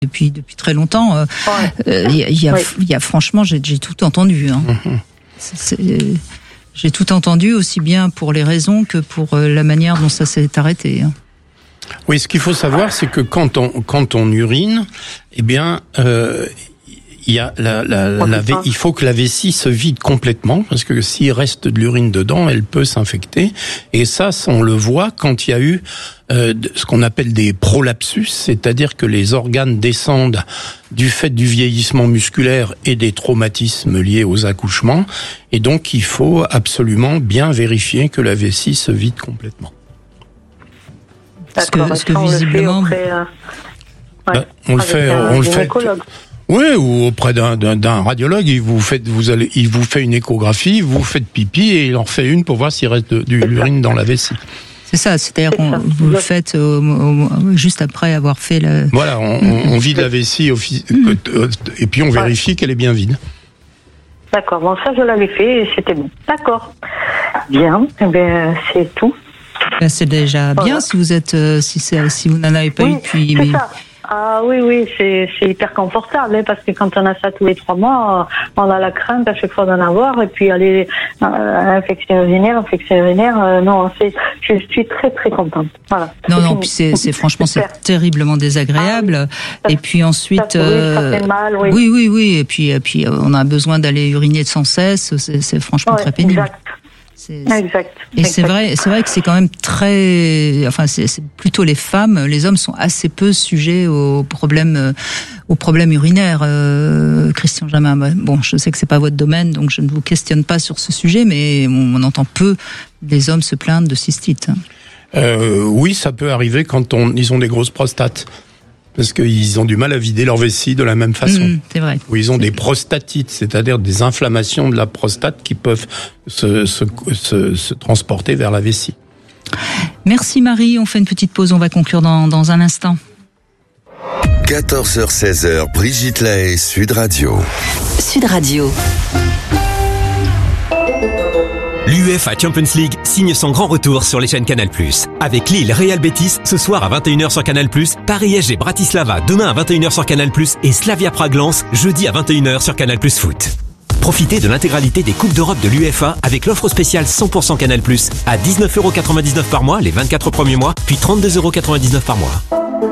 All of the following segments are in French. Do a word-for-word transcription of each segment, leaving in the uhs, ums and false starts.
depuis depuis très longtemps. Euh, ouais. y, y a, oui. y a franchement, j'ai, j'ai tout entendu. Hein. Mm-hmm. C'est, c'est, j'ai tout entendu aussi bien pour les raisons que pour la manière dont ça s'est arrêté. Hein. Oui, ce qu'il faut savoir, c'est que quand on quand on urine, eh bien, euh, il y a la, la, la, la il faut que la vessie se vide complètement, parce que s'il reste de l'urine dedans, elle peut s'infecter. Et ça, on le voit quand il y a eu euh, ce qu'on appelle des prolapsus, c'est-à-dire que les organes descendent du fait du vieillissement musculaire et des traumatismes liés aux accouchements. Et donc, il faut absolument bien vérifier que la vessie se vide complètement. Parce que, parce que visiblement, le fait, auprès, euh... ouais, bah, on le fait, on le fait. Oui, ou auprès d'un, d'un, d'un radiologue, il vous fait, vous allez, il vous fait une échographie, vous faites pipi et il en fait une pour voir s'il reste de, de l'urine dans la vessie. C'est ça, c'est-à-dire qu'on vous le faites au, au, juste après avoir fait la. Voilà, on, on, on vide la vessie offici- mmh. et puis on vérifie ouais. qu'elle est bien vide. D'accord, bon ça je l'avais fait et c'était bon. D'accord, bien, eh bien c'est tout. Ben, c'est déjà bien voilà. si vous êtes euh, si c'est si vous n'en avez pas oui, eu depuis. C'est ça. Ah oui oui c'est c'est hyper confortable hein, parce que quand on a ça tous les trois mois, on a la crainte à chaque fois d'en avoir et puis aller euh, infection urinaire, infection urinaire. Euh, non c'est je suis très très contente. Voilà. Non c'est non fini. Puis c'est c'est franchement c'est terriblement désagréable ah, oui. Et puis ensuite ça, euh, oui, ça fait mal oui. oui oui oui et puis et puis on a besoin d'aller uriner sans cesse c'est c'est franchement ouais, très pénible. Exact. C'est, exact. Et exact. c'est vrai, c'est vrai que c'est quand même très, enfin c'est, c'est plutôt les femmes, les hommes sont assez peu sujets aux problèmes, aux problèmes urinaires. Euh, Christian Jamin, bon, je sais que c'est pas votre domaine, donc je ne vous questionne pas sur ce sujet, mais on, on entend peu des hommes se plaindre de cystite. Euh, oui, ça peut arriver quand on, ils ont des grosses prostates. Parce qu'ils ont du mal à vider leur vessie de la même façon. Mmh, c'est vrai. Ou ils ont des prostatites, c'est-à-dire des inflammations de la prostate qui peuvent se, se, se, se transporter vers la vessie. Merci Marie, on fait une petite pause, on va conclure dans, dans un instant. quatorze heures seize, Brigitte Lahaie, Sud Radio. Sud Radio. L'UEFA Champions League signe son grand retour sur les chaînes Canal plus. Avec Lille Real Betis ce soir à vingt et une heures sur Canal plus, Paris S G Bratislava demain à vingt et une heures sur Canal plus et Slavia Prague Lens jeudi à vingt et une heures sur Canal plus Foot. Profitez de l'intégralité des Coupes d'Europe de l'UEFA avec l'offre spéciale cent pour cent Canal plus à dix-neuf euros quatre-vingt-dix-neuf par mois les vingt-quatre premiers mois, puis trente-deux euros quatre-vingt-dix-neuf par mois.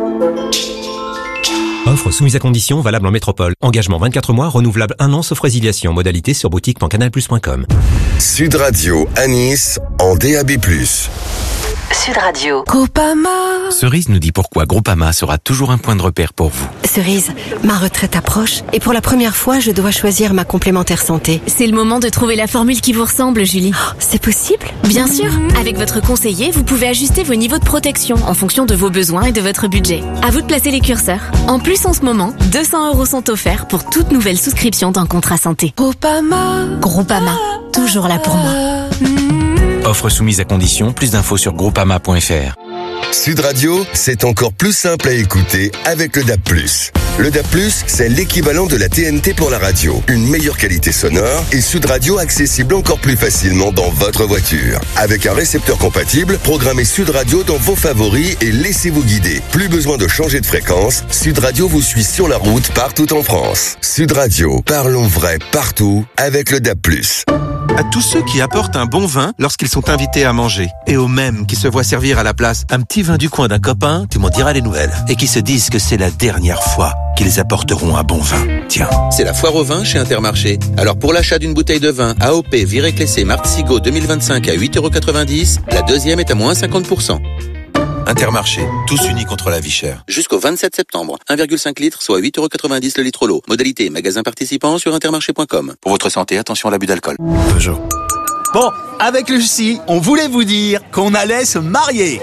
Offre soumise à conditions, valable en métropole. Engagement vingt-quatre mois, renouvelable un an sauf résiliation. Modalité sur boutique point canal plus point com. Sud Radio à Nice en D A B plus. Sud Radio. Groupama. Cerise nous dit pourquoi Groupama sera toujours un point de repère pour vous. Cerise, ma retraite approche et pour la première fois, je dois choisir ma complémentaire santé. C'est le moment de trouver la formule qui vous ressemble, Julie. Oh, c'est possible ? Bien sûr. Avec votre conseiller, vous pouvez ajuster vos niveaux de protection en fonction de vos besoins et de votre budget. À vous de placer les curseurs. En plus, en ce moment, deux cents euros sont offerts pour toute nouvelle souscription d'un contrat santé. Groupama. Groupama. Toujours là pour moi. Offre soumise à conditions, plus d'infos sur groupama point f r. Sud Radio, c'est encore plus simple à écouter avec le D A B plus. Le D A B plus, c'est l'équivalent de la T N T pour la radio. Une meilleure qualité sonore et Sud Radio accessible encore plus facilement dans votre voiture. Avec un récepteur compatible, programmez Sud Radio dans vos favoris et laissez-vous guider. Plus besoin de changer de fréquence, Sud Radio vous suit sur la route partout en France. Sud Radio, parlons vrai partout avec le D A B plus. À tous ceux qui apportent un bon vin lorsqu'ils sont invités à manger, et aux mêmes qui se voient servir à la place un petit vin du coin d'un copain, tu m'en diras les nouvelles, et qui se disent que c'est la dernière fois qu'ils apporteront un bon vin. Tiens, c'est la foire au vin chez Intermarché. Alors pour l'achat d'une bouteille de vin A O P Viré Clessé Martzigo deux mille vingt-cinq à huit euros quatre-vingt-dix, la deuxième est à moins cinquante pour cent. Intermarché, tous unis contre la vie chère. Jusqu'au vingt-sept septembre, un virgule cinq litres, soit huit euros quatre-vingt-dix le litre lot. Modalité magasin participant sur intermarché point com. Pour votre santé, attention à l'abus d'alcool. Peugeot. Bon, avec Lucie, on voulait vous dire qu'on allait se marier.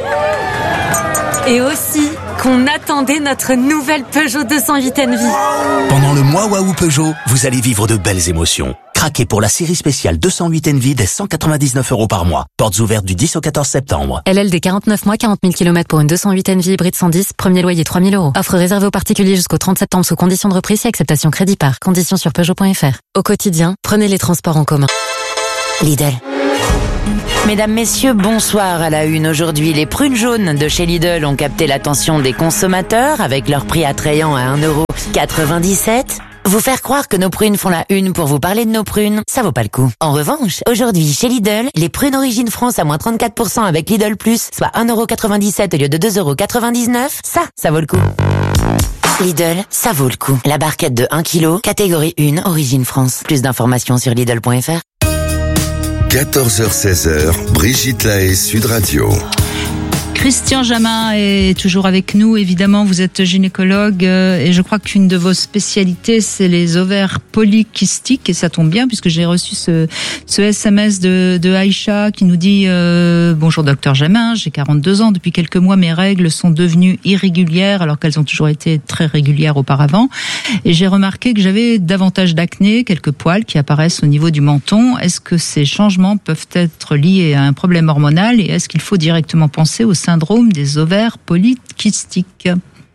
Et aussi qu'on attendait notre nouvelle Peugeot deux cent huit Envy. Pendant le mois Waouh Peugeot, vous allez vivre de belles émotions. Craquez pour la série spéciale deux cent huit Envy dès cent quatre-vingt-dix-neuf euros par mois. Portes ouvertes du dix au quatorze septembre. L L D quarante-neuf mois, quarante mille kilomètres pour une deux cent huit Envy hybride cent dix, premier loyer trois mille euros. Offre réservée aux particuliers jusqu'au trente septembre sous conditions de reprise et acceptation crédit par. Conditions sur Peugeot point f r. Au quotidien, prenez les transports en commun. Lidl. Mesdames, messieurs, bonsoir à la une. Aujourd'hui, les prunes jaunes de chez Lidl ont capté l'attention des consommateurs avec leur prix attrayant à un euro quatre-vingt-dix-sept. Vous faire croire que nos prunes font la une pour vous parler de nos prunes, ça vaut pas le coup. En revanche, aujourd'hui, chez Lidl, les prunes Origine France à moins trente-quatre pour cent avec Lidl Plus, soit un euro quatre-vingt-dix-sept au lieu de deux euros quatre-vingt-dix-neuf, ça, ça vaut le coup. Lidl, ça vaut le coup. La barquette de un kilo, catégorie un, Origine France. Plus d'informations sur Lidl point F R. quatorze heures seize, Brigitte Lahaie, Sud Radio. Christian Jamin est toujours avec nous. Évidemment, vous êtes gynécologue euh, et je crois qu'une de vos spécialités, c'est les ovaires polykystiques. Et ça tombe bien puisque j'ai reçu ce, ce S M S de, de Aïcha qui nous dit euh, « Bonjour docteur Jamin, j'ai quarante-deux ans. Depuis quelques mois, mes règles sont devenues irrégulières alors qu'elles ont toujours été très régulières auparavant. Et j'ai remarqué que j'avais davantage d'acné, quelques poils qui apparaissent au niveau du menton. Est-ce que ces changements peuvent être liés à un problème hormonal et est-ce qu'il faut directement penser au syndrome des ovaires polykystiques?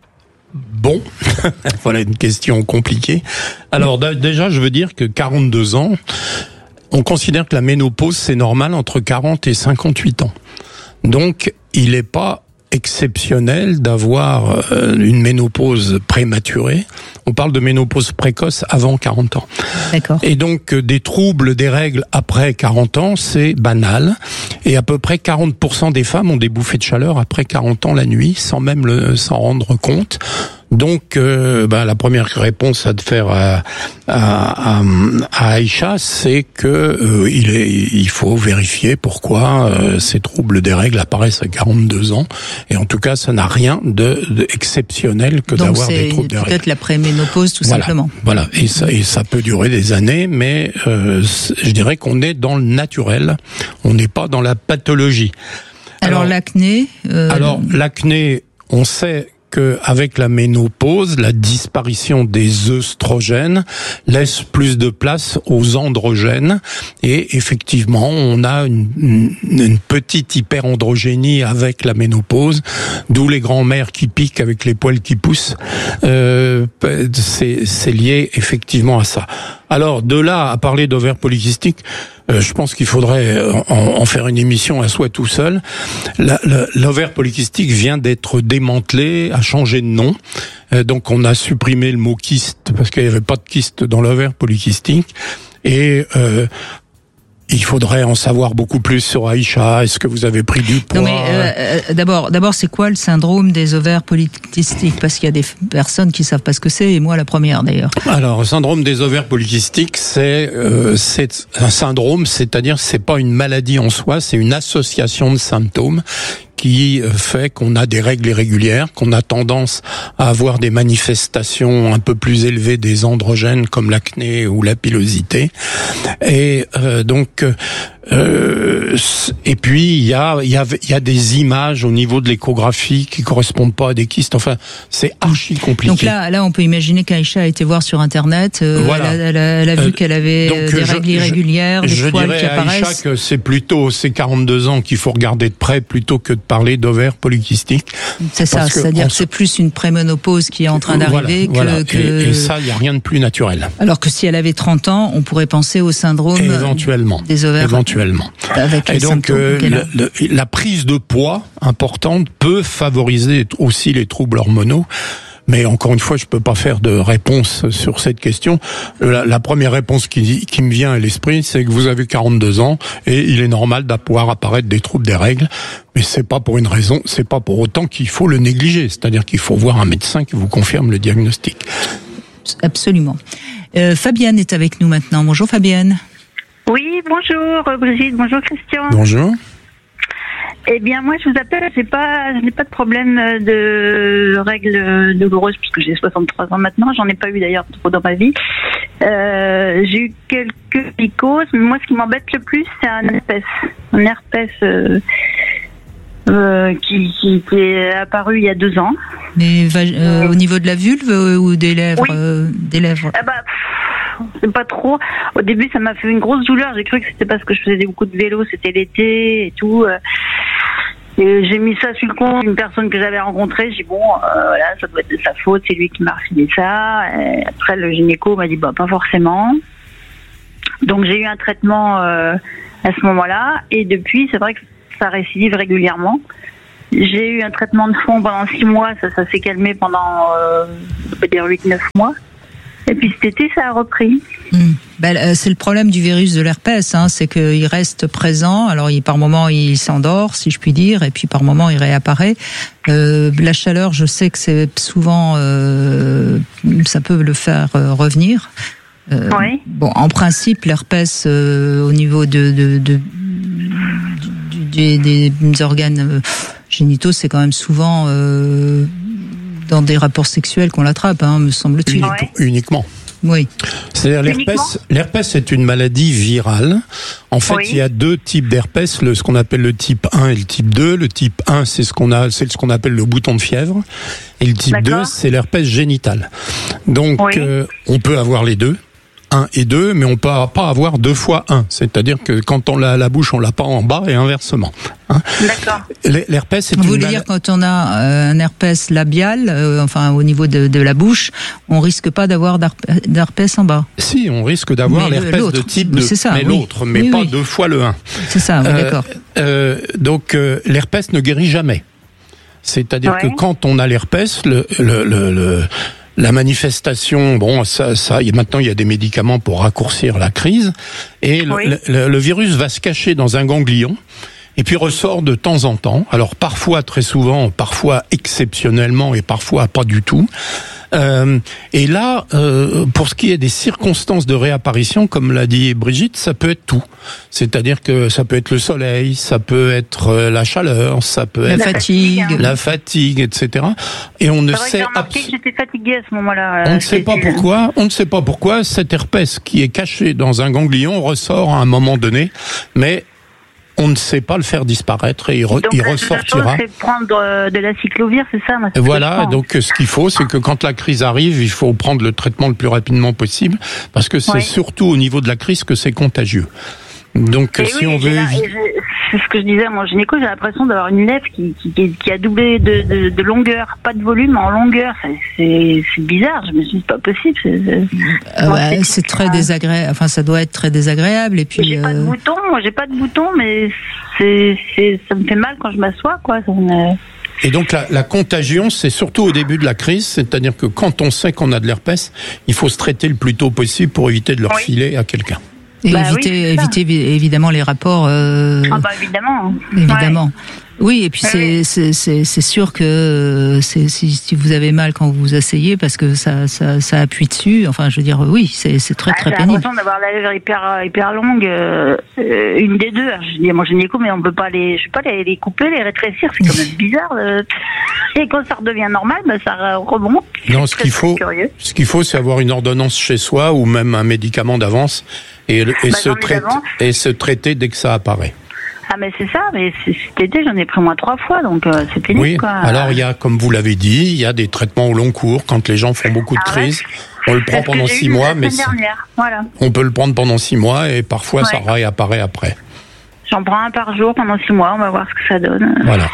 Bon, voilà une question compliquée. Alors d- déjà, je veux dire que quarante-deux ans, on considère que la ménopause, c'est normal entre quarante et cinquante-huit ans. Donc, il n'est pas exceptionnel d'avoir euh, une ménopause prématurée. On parle de ménopause précoce avant quarante ans. D'accord. Et donc, euh, des troubles des règles après quarante ans, c'est banal. Et à peu près quarante pour cent des femmes ont des bouffées de chaleur après quarante ans la nuit, sans même le, s'en rendre compte. Donc, euh, bah, la première réponse à te faire à, à, à, à Aïcha, c'est que euh, il, est, il faut vérifier pourquoi euh, ces troubles des règles apparaissent à quarante-deux ans. Et en tout cas, ça n'a rien de, de exceptionnel que donc d'avoir des troubles des règles. Donc, c'est peut-être la préménopause, tout voilà, simplement. Voilà, et ça, et ça peut durer des années, mais euh, je dirais qu'on est dans le naturel, on n'est pas dans la pathologie. Alors, alors l'acné euh... Alors, l'acné, on sait que avec la ménopause, la disparition des œstrogènes laisse plus de place aux androgènes et effectivement, on a une, une, une petite hyperandrogénie avec la ménopause, d'où les grands-mères qui piquent avec les poils qui poussent. Euh, c'est, c'est lié effectivement à ça. Alors, de là à parler d'ovaires polykystiques, euh, je pense qu'il faudrait en, en faire une émission à soi tout seul. La, la, l'ovaire polykystique vient d'être démantelé, a changé de nom. Euh, donc, on a supprimé le mot kyste parce qu'il n'y avait pas de kyste dans l'ovaire polykystique. Et euh, il faudrait en savoir beaucoup plus sur Aïcha. Est-ce que vous avez pris du poids? Non mais euh, d'abord, d'abord, c'est quoi le syndrome des ovaires polykystiques? Parce qu'il y a des personnes qui savent pas ce que c'est, et moi la première d'ailleurs. Alors, le syndrome des ovaires polykystiques, c'est euh, c'est un syndrome, c'est-à-dire c'est pas une maladie en soi, c'est une association de symptômes qui fait qu'on a des règles irrégulières, qu'on a tendance à avoir des manifestations un peu plus élevées des androgènes comme l'acné ou la pilosité. Et euh, donc, euh, et puis il y a il y a il y a des images au niveau de l'échographie qui correspondent pas à des kystes. Enfin, c'est archi compliqué. Donc là, là, on peut imaginer qu'Aïcha a été voir sur Internet. Euh, voilà. Elle a, elle a, elle a vu euh, qu'elle avait donc, des je, règles irrégulières, je, des poils qui apparaissent. Je dirais à Aïcha que c'est plutôt ces quarante-deux ans qu'il faut regarder de près plutôt que de parler d'ovaires polykystiques. C'est ça, c'est-à-dire que c'est plus une préménopause qui est en train d'arriver voilà, que, voilà. que... Et, et ça, il n'y a rien de plus naturel. Alors que si elle avait trente ans, on pourrait penser au syndrome éventuellement, des ovaires. Éventuellement. Avec et les donc, euh, le, le, la prise de poids importante peut favoriser aussi les troubles hormonaux. Mais encore une fois, je peux pas faire de réponse sur cette question. La, la première réponse qui, qui me vient à l'esprit, c'est que vous avez quarante-deux ans et il est normal de pouvoir apparaître des troubles des règles. Mais c'est pas pour une raison, c'est pas pour autant qu'il faut le négliger. C'est-à-dire qu'il faut voir un médecin qui vous confirme le diagnostic. Absolument. Euh, Fabienne est avec nous maintenant. Bonjour Fabienne. Oui, bonjour Brigitte, bonjour Christian. Bonjour. Eh bien, moi, je vous appelle, j'ai pas, je n'ai pas de problème de règles douloureuses puisque j'ai soixante-trois ans maintenant. J'en ai pas eu d'ailleurs trop dans ma vie. Euh, j'ai eu quelques mycoses, mais moi, ce qui m'embête le plus, c'est un herpès, un herpès euh, euh, qui, qui, qui est apparu il y a deux ans. Mais euh, au niveau de la vulve ou des lèvres, oui. euh, des lèvres. Ah bah, c'est pas trop. Au début, ça m'a fait une grosse douleur. J'ai cru que c'était parce que je faisais beaucoup de vélo, c'était l'été et tout. Et j'ai mis ça sur le compte d'une personne que j'avais rencontrée. J'ai dit bon, euh, voilà, ça doit être de sa faute, c'est lui qui m'a refilé ça. Et après, le gynéco m'a dit bah pas forcément. Donc j'ai eu un traitement euh, à ce moment-là, et depuis, c'est vrai que ça récidive régulièrement. J'ai eu un traitement de fond pendant six mois, ça, ça s'est calmé pendant, euh, on peut dire huit neuf mois. Et puis cet été, ça a repris. Mmh. Ben, c'est le problème du virus de l'herpès, hein, c'est qu'il reste présent. Alors, il, par moment, il s'endort, si je puis dire, et puis par moment, il réapparaît. Euh, la chaleur, je sais que c'est souvent, euh, ça peut le faire euh, revenir. Euh, oui. Bon, en principe, l'herpès euh, au niveau de, de, de, de, de des organes euh, génitaux, c'est quand même souvent euh, dans des rapports sexuels qu'on l'attrape, hein, me semble-t-il. Unique, uniquement. Oui. C'est-à-dire l'herpès, l'herpès est une maladie virale. En fait, oui. il y a deux types d'herpès, le, ce qu'on appelle le type un et le type deux. Le type un, c'est ce qu'on a, c'est ce qu'on appelle le bouton de fièvre. Et le type D'accord. deux, c'est l'herpès génital. Donc, oui. euh, on peut avoir les deux. un et deux, mais on peut pas avoir deux fois un. C'est-à-dire que quand on l'a à la bouche, on l'a pas en bas et inversement. Hein. D'accord. L'herpès, c'est Vous une voulez mal... dire quand on a euh, un herpès labial, euh, enfin au niveau de, de la bouche, on risque pas d'avoir d'herpès en bas. Si, on risque d'avoir l'herpès de type deux, c'est ça, mais oui. l'autre, mais oui, pas oui. deux fois le un. C'est ça, oui, euh, d'accord. Euh, donc euh, l'herpès ne guérit jamais. C'est-à-dire ouais. que quand on a l'herpès, le, le, le, le la manifestation, bon, ça, ça, maintenant il y a des médicaments pour raccourcir la crise, et oui. le, le, le virus va se cacher dans un ganglion, et puis ressort de temps en temps. Alors parfois, très souvent, parfois exceptionnellement, et parfois pas du tout. Euh, et là, euh, pour ce qui est des circonstances de réapparition, comme l'a dit Brigitte, ça peut être tout. C'est-à-dire que ça peut être le soleil, ça peut être euh, la chaleur, ça peut la être fatigue, la fatigue, et cetera. Et on ne c'est sait vrai que abs- que j'étais fatiguée à ce moment-là. On ne sait pas pourquoi. On ne sait pas pourquoi cet herpès qui est caché dans un ganglion ressort à un moment donné, mais on ne sait pas le faire disparaître et il, re, donc, il la ressortira. Chose, c'est prendre euh, de la cyclovir, c'est ça? Et voilà, donc ce qu'il faut, c'est que quand la crise arrive, il faut prendre le traitement le plus rapidement possible, parce que c'est oui. surtout au niveau de la crise que c'est contagieux. Donc et si oui, on veut... Là, c'est ce que je disais à mon gynéco, j'ai l'impression d'avoir une lèvre qui, qui, qui a doublé de, de, de longueur, pas de volume, en longueur. C'est, c'est bizarre, je me suis dit, c'est pas possible. C'est, c'est, euh, ouais, c'est, c'est très désagréable, enfin ça doit être très désagréable. Et puis, j'ai euh... pas de bouton, moi j'ai pas de bouton, mais c'est, c'est, ça me fait mal quand je m'assois, quoi. Ça me... Et donc la, la contagion, c'est surtout au début de la crise, c'est-à-dire que quand on sait qu'on a de l'herpès, il faut se traiter le plus tôt possible pour éviter de le refiler oui. à quelqu'un. Et bah éviter, oui, éviter évidemment les rapports. Euh... Ah bah évidemment. Évidemment. Ouais. Oui, et puis c'est, c'est, c'est, c'est sûr que c'est, si, si vous avez mal quand vous vous asseyez, parce que ça, ça, ça appuie dessus, enfin je veux dire, oui, c'est, c'est très ah, très j'ai pénible. J'ai l'impression d'avoir la lèvre hyper, hyper longue, euh, une des deux. Alors, je dis à mon gynéco, mais on peut pas les, je sais pas, les, les couper, les rétrécir, c'est quand même bizarre. Euh, et quand ça redevient normal, ben, ça remonte. Non, ce qu'il faut, ce qu'il faut, c'est avoir une ordonnance chez soi ou même un médicament d'avance et, et, bah, se, traite, et se traiter dès que ça apparaît. Ah mais c'est ça, mais cet été j'en ai pris moins trois fois, donc euh, c'est pénible. Oui, quoi. Alors il y a, comme vous l'avez dit, il y a des traitements au long cours quand les gens font beaucoup de ah, crises. Ouais. On le prend pendant six mois, mais voilà. on peut le prendre pendant six mois et parfois ouais. ça réapparaît après. J'en prends un par jour pendant six mois, on va voir ce que ça donne. Voilà.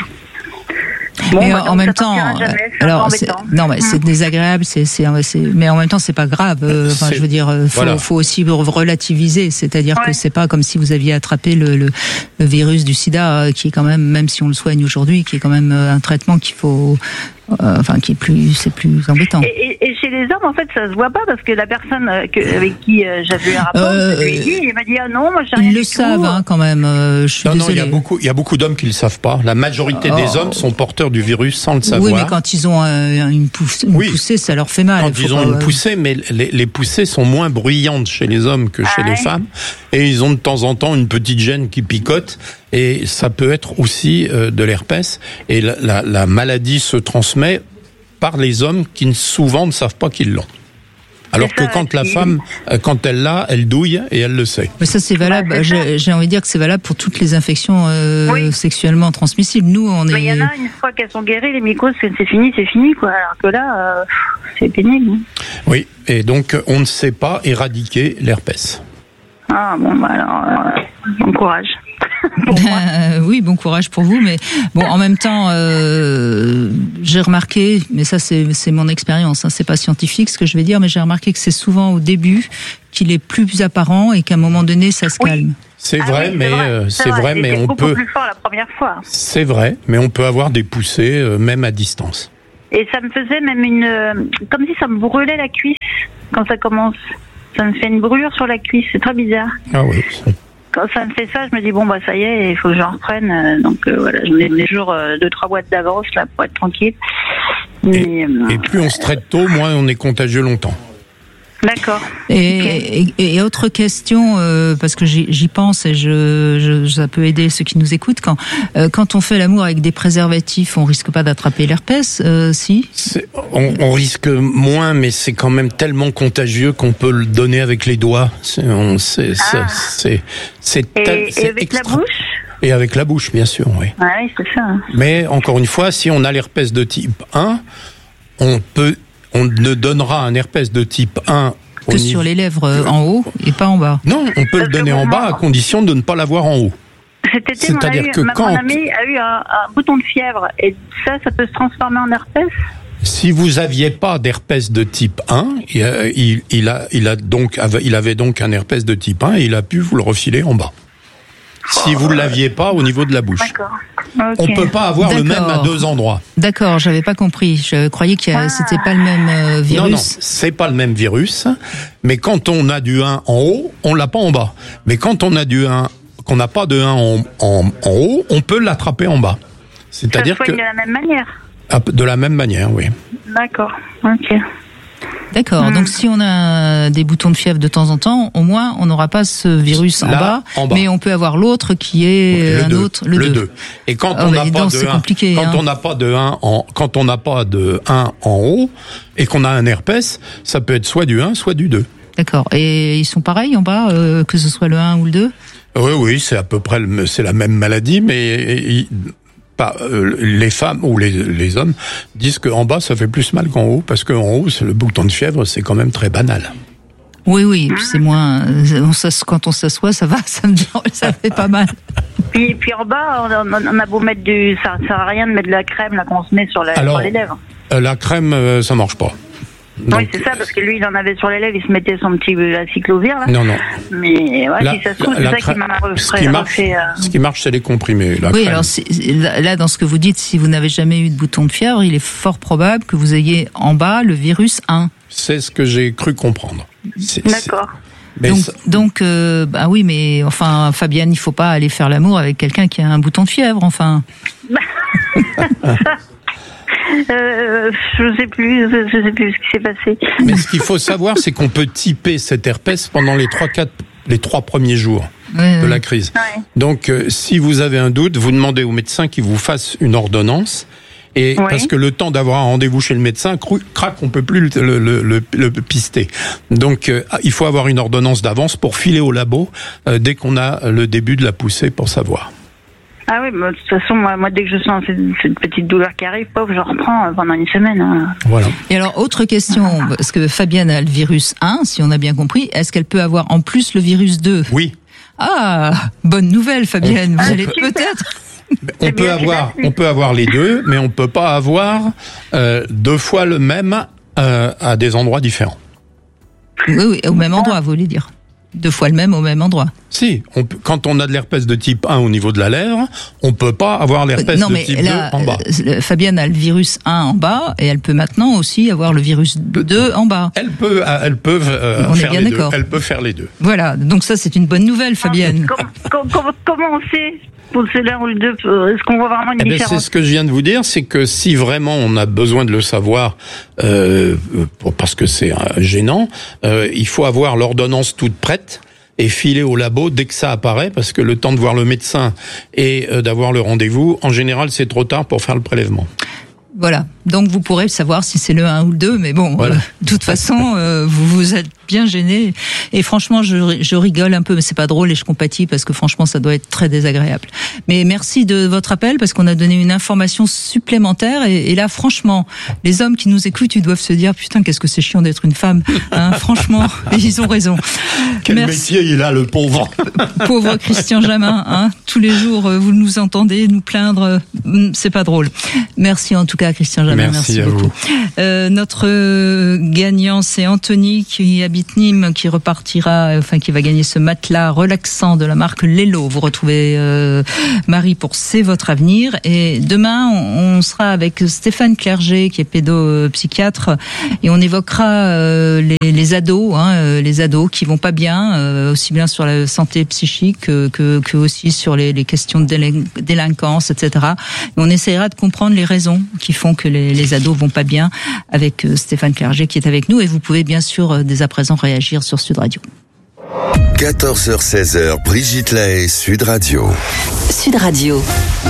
Bon, mais bah, en même temps, jamais, alors c'est, non, mais c'est désagréable, c'est, c'est, c'est, mais en même temps, c'est pas grave. Euh, enfin, je veux dire, faut, voilà. faut aussi relativiser, c'est-à-dire ouais. que c'est pas comme si vous aviez attrapé le, le, le virus du SIDA, euh, qui est quand même, même si on le soigne aujourd'hui, qui est quand même un traitement qu'il faut. Euh, enfin, qui est plus, c'est plus embêtant. Et, et, et chez les hommes, en fait, ça se voit pas parce que la personne que, avec qui euh, j'avais eu un rapport, euh, je lui ai dit, il m'a dit ah non, moi j'ai rien Ils du le tout. savent, hein, quand même. Euh, je suis non, désolée. non, il y a beaucoup, il y a beaucoup d'hommes qui le savent pas. La majorité oh. des hommes sont porteurs du virus sans le savoir. Oui, mais quand ils ont euh, une, pousse, une oui. poussée, ça leur fait mal. Quand ils ont pas, une poussée, mais les, les poussées sont moins bruyantes chez les hommes que chez ah, les ouais. femmes, et ils ont de temps en temps une petite gêne qui picote. Et ça peut être aussi euh, de l'herpès. Et la, la, la maladie se transmet par les hommes qui souvent ne savent pas qu'ils l'ont. Alors que quand la femme, quand elle l'a, elle douille et elle le sait. Mais ça c'est valable. Bah, c'est j'ai, ça. j'ai envie de dire que c'est valable pour toutes les infections euh, oui. sexuellement transmissibles. Nous, on est. Il y en a une fois qu'elles sont guéries, les mycoses, c'est fini, c'est fini quoi. Alors que là, euh, c'est pénible. Oui, et donc on ne sait pas éradiquer l'herpès. Ah bon, bah alors, euh, bon courage. Euh, oui, bon courage pour vous, mais bon, en même temps, euh, j'ai remarqué, mais ça c'est, c'est mon expérience, hein, c'est pas scientifique ce que je vais dire, mais j'ai remarqué que c'est souvent au début qu'il est plus apparent et qu'à un moment donné, ça se calme. Oui. C'est ah vrai, oui, mais c'est vrai, euh, c'est c'est vrai, vrai, mais on beaucoup peut. plus fort la première fois. C'est vrai, mais on peut avoir des poussées euh, même à distance. Et ça me faisait même une, euh, comme si ça me brûlait la cuisse quand ça commence. Ça me fait une brûlure sur la cuisse, c'est très bizarre. Ah oui. Quand ça me fait ça, je me dis bon bah ça y est, il faut que j'en reprenne. Euh, donc euh, voilà, je mets toujours euh, deux trois boîtes d'avance là pour être tranquille. Mais, Et, euh, et plus on se traite tôt, moins on est contagieux longtemps. D'accord. Et, Okay. et, et autre question, euh, parce que j'y, j'y pense et je, je, ça peut aider ceux qui nous écoutent. Quand, euh, quand on fait l'amour avec des préservatifs, on risque pas d'attraper l'herpès, euh, si c'est, on, on risque moins, mais c'est quand même tellement contagieux qu'on peut le donner avec les doigts. C'est, on, c'est, Ah. c'est, c'est, Et, tel, et c'est avec extra... la bouche. Et avec la bouche, bien sûr, oui. Ah oui, c'est ça. Mais encore une fois, si on a l'herpès de type un, on peut, on ne donnera un herpès de type un que au sur niveau... les lèvres euh, en haut et pas en bas. Non, on peut le donner en bas à condition de ne pas l'avoir en haut. Cet été, mon, C'est-à-dire ami, que ma, quand- mon ami a eu un, un bouton de fièvre et ça, ça peut se transformer en herpès. Si vous aviez pas d'herpès de type un, il, a- il, il a, il a donc, il avait donc un herpès de type un et il a pu vous le refiler en bas. Si vous ne l'aviez pas au niveau de la bouche. D'accord. On Ok. peut pas avoir le même à D'accord. deux endroits. D'accord, j'avais pas compris. Je croyais que Ah. c'était pas le même euh, virus. Non, non, c'est pas le même virus. Mais quand on a du un en haut, on l'a pas en bas. Mais quand on a du un, qu'on n'a pas de un en, en, en haut, on peut l'attraper en bas. Ça C'est-à-dire soigne que de la même manière. ah, de la même manière, oui. D'accord. Ok. D'accord. Hmm. Donc si on a des boutons de fièvre de temps en temps, au moins on n'aura pas ce virus en Là, bas, en bas. mais on peut avoir l'autre qui est le un deux, autre, le deux. deux. Et quand Ah on bah, n'a dis pas donc, de c'est un, compliqué, quand hein. on n'a pas de un en, quand on n'a pas de un en haut et qu'on a un herpès, ça peut être soit du un, soit du deux. D'accord. Et ils sont pareils en bas, euh, que ce soit le un ou le deux. Oui, oui, c'est à peu près, le- c'est la même maladie, mais il- pas, euh, les femmes ou les, les hommes disent qu'en bas ça fait plus mal qu'en haut parce qu'en haut, c'est le bouton de fièvre, c'est quand même très banal. Oui, oui. Et puis c'est moins. euh, On s'ass- quand on s'assoit, ça va, ça me dérange, ça fait pas mal. Puis, puis en bas, on, on- on a beau mettre du, ça sert à rien de mettre de la crème là qu'on se met sur, la, Alors, sur les lèvres. Euh, la crème, euh, ça marche pas. Donc, oui, c'est ça, parce que lui, il en avait sur les lèvres, il se mettait son petit euh, cyclovir là. non, non. Mais ouais, La- si ça se trouve, la- c'est la ça qui crème- m'a ce refait. qui marche, refait, euh, ce qui marche, c'est les comprimés. La Oui, crème. alors c'est- là, là, dans ce que vous dites, si vous n'avez jamais eu de bouton de fièvre, il est fort probable que vous ayez en bas le virus un. C'est ce que j'ai cru comprendre. C'est- D'accord. c'est- mais donc, ça- donc euh, bah oui, mais enfin, Fabienne, il faut pas aller faire l'amour avec quelqu'un qui a un bouton de fièvre, enfin. Euh, je sais plus, je je sais plus ce qui s'est passé. Mais ce qu'il faut savoir, c'est qu'on peut typer cet herpès pendant les trois, quatre, les trois premiers jours Ouais, de ouais. la crise. Ouais. Donc, euh, si vous avez un doute, vous demandez au médecin qu'il vous fasse une ordonnance. Et Ouais. parce que le temps d'avoir un rendez-vous chez le médecin, cru- crac, on peut plus le, le, le, le- le pister. Donc, euh, il faut avoir une ordonnance d'avance pour filer au labo euh, dès qu'on a le début de la poussée pour savoir. Ah oui, bah, de toute façon, moi, moi, dès que je sens cette, cette petite douleur qui arrive, pauvre, je reprends euh, pendant une semaine. Hein. Voilà. Et alors, autre question, parce que Fabienne a le virus un, si on a bien compris, est-ce qu'elle peut avoir en plus le virus deux? Oui. Ah, bonne nouvelle, Fabienne. Vous allez peut-être. On peut avoir, on peut avoir les deux, mais on peut pas avoir euh, deux fois le même euh, à des endroits différents. Oui, oui, au même endroit, vous voulez dire. Deux fois le même au même endroit. Si, on peut, quand on a de l'herpès de type un au niveau de la lèvre, on peut pas avoir l'herpès Non, de mais type là, deux en bas. euh, Fabienne a le virus un en bas et elle peut maintenant aussi avoir le virus deux en bas. Elle peut, elle peut euh, On est faire bien les deux. d'accord. Elle peut faire les deux. Voilà, donc ça c'est une bonne nouvelle, Fabienne. Com- com- com- comment on sait pour c'est l'un ou le deux? Est-ce qu'on voit vraiment une Eh ben, c'est différence? ce que je viens de vous dire, c'est que si vraiment on a besoin de le savoir, euh, pour- parce que c'est euh, gênant, euh, il faut avoir l'ordonnance toute prête et filer au labo dès que ça apparaît, parce que le temps de voir le médecin et euh, d'avoir le rendez-vous, en général, c'est trop tard pour faire le prélèvement. Voilà, Donc vous pourrez savoir si c'est le un ou le deux, mais bon, voilà. euh, de toute façon, euh, vous vous êtes bien gêné. Et franchement, je, je rigole un peu, mais c'est pas drôle et je compatis parce que franchement, ça doit être très désagréable. Mais merci de votre appel parce qu'on a donné une information supplémentaire. Et, et là, franchement, les hommes qui nous écoutent, ils doivent se dire putain, qu'est-ce que c'est chiant d'être une femme. Hein, franchement, ils ont raison. Quel merci. métier il a, le pauvre. Pauvre Christian Jamin. Hein, tous les jours, vous nous entendez nous plaindre. C'est pas drôle. Merci en tout cas, Christian Jamin. Merci, merci à beaucoup. vous. Euh, notre gagnant, c'est Anthony qui habite Nîmes, qui repartira, enfin qui va gagner ce matelas relaxant de la marque Lelo. Vous retrouvez euh, Marie pour C'est votre avenir. Et demain, on, on sera avec Stéphane Clerget, qui est pédopsychiatre, et on évoquera euh, les, les ados, hein, les ados qui vont pas bien, euh, aussi bien sur la santé psychique que, que, que aussi sur les, les questions de délin- délinquance, et cetera. Et on essaiera de comprendre les raisons qui font que les, les ados vont pas bien avec euh, Stéphane Clerget qui est avec nous. Et vous pouvez bien sûr euh, dès à présent réagir sur Sud Radio. quatorze heures seize heures, Brigitte Lahaye, Sud Radio. Sud Radio.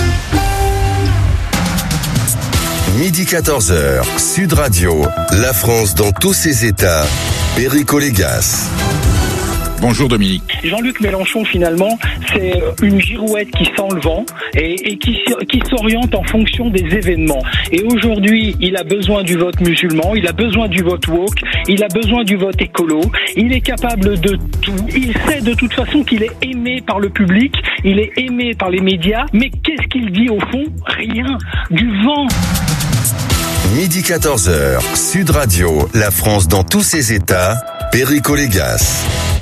Midi quatorze heures, Sud Radio, la France dans tous ses états, Perico Légas. Bonjour Dominique. Jean-Luc Mélenchon, finalement, c'est une girouette qui sent le vent et, et qui, qui s'oriente en fonction des événements. Et aujourd'hui, il a besoin du vote musulman, il a besoin du vote woke, il a besoin du vote écolo, il est capable de tout. Il sait de toute façon qu'il est aimé par le public, il est aimé par les médias, mais qu'est-ce qu'il dit au fond? Rien. Du vent. Midi quatorze heures, Sud Radio, la France dans tous ses états, Perico Légas.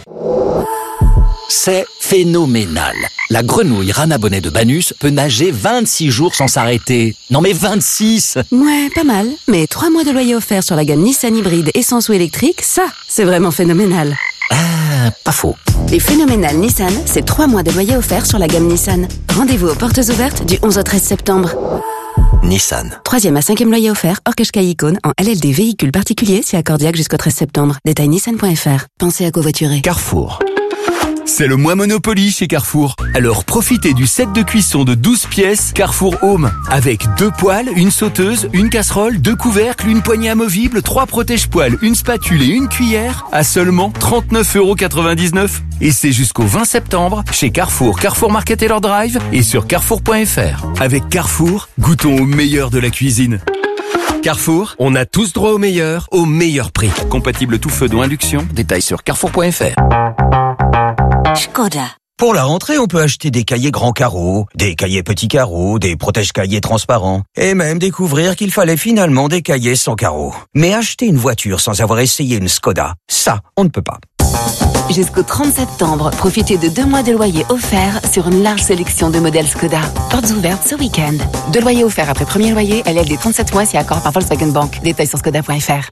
C'est phénoménal. La grenouille Rana Bonnet de Banus peut nager vingt-six jours sans s'arrêter. Non mais vingt-six! Ouais, pas mal. Mais trois mois de loyer offert sur la gamme Nissan hybride essence ou électrique, ça, c'est vraiment phénoménal. Ah, pas faux. Les phénoménales Nissan, c'est trois mois de loyer offert sur la gamme Nissan. Rendez-vous aux portes ouvertes du onze au treize septembre. Nissan. Troisième à cinquième loyer offert, hors Qashqai Icône, en L L D véhicule particulier, si accordiaque jusqu'au treize septembre. Détail nissan point f r. Pensez à covoiturer. Carrefour. C'est le mois Monopoly chez Carrefour. Alors profitez du set de cuisson de douze pièces Carrefour Home. Avec deux poêles, une sauteuse, une casserole, deux couvercles, une poignée amovible, trois protège-poêles, une spatule et une cuillère à seulement trente-neuf euros quatre-vingt-dix-neuf. Et c'est jusqu'au vingt septembre chez Carrefour, Carrefour Market et leur drive et sur carrefour point f r. Avec Carrefour, goûtons au meilleur de la cuisine. Carrefour, on a tous droit au meilleur, au meilleur prix. Compatible tout feu d'eau induction, détails sur carrefour point f r. Skoda. Pour la rentrée, on peut acheter des cahiers grands carreaux, des cahiers petits carreaux, des protège-cahiers transparents, et même découvrir qu'il fallait finalement des cahiers sans carreaux. Mais acheter une voiture sans avoir essayé une Skoda, ça, on ne peut pas. Jusqu'au trente septembre, profitez de deux mois de loyer offerts sur une large sélection de modèles Skoda. Portes ouvertes ce week-end. Deux loyers offerts après premier loyer, L L D trente-sept mois si accord par Volkswagen Bank. Détails sur skoda point f r.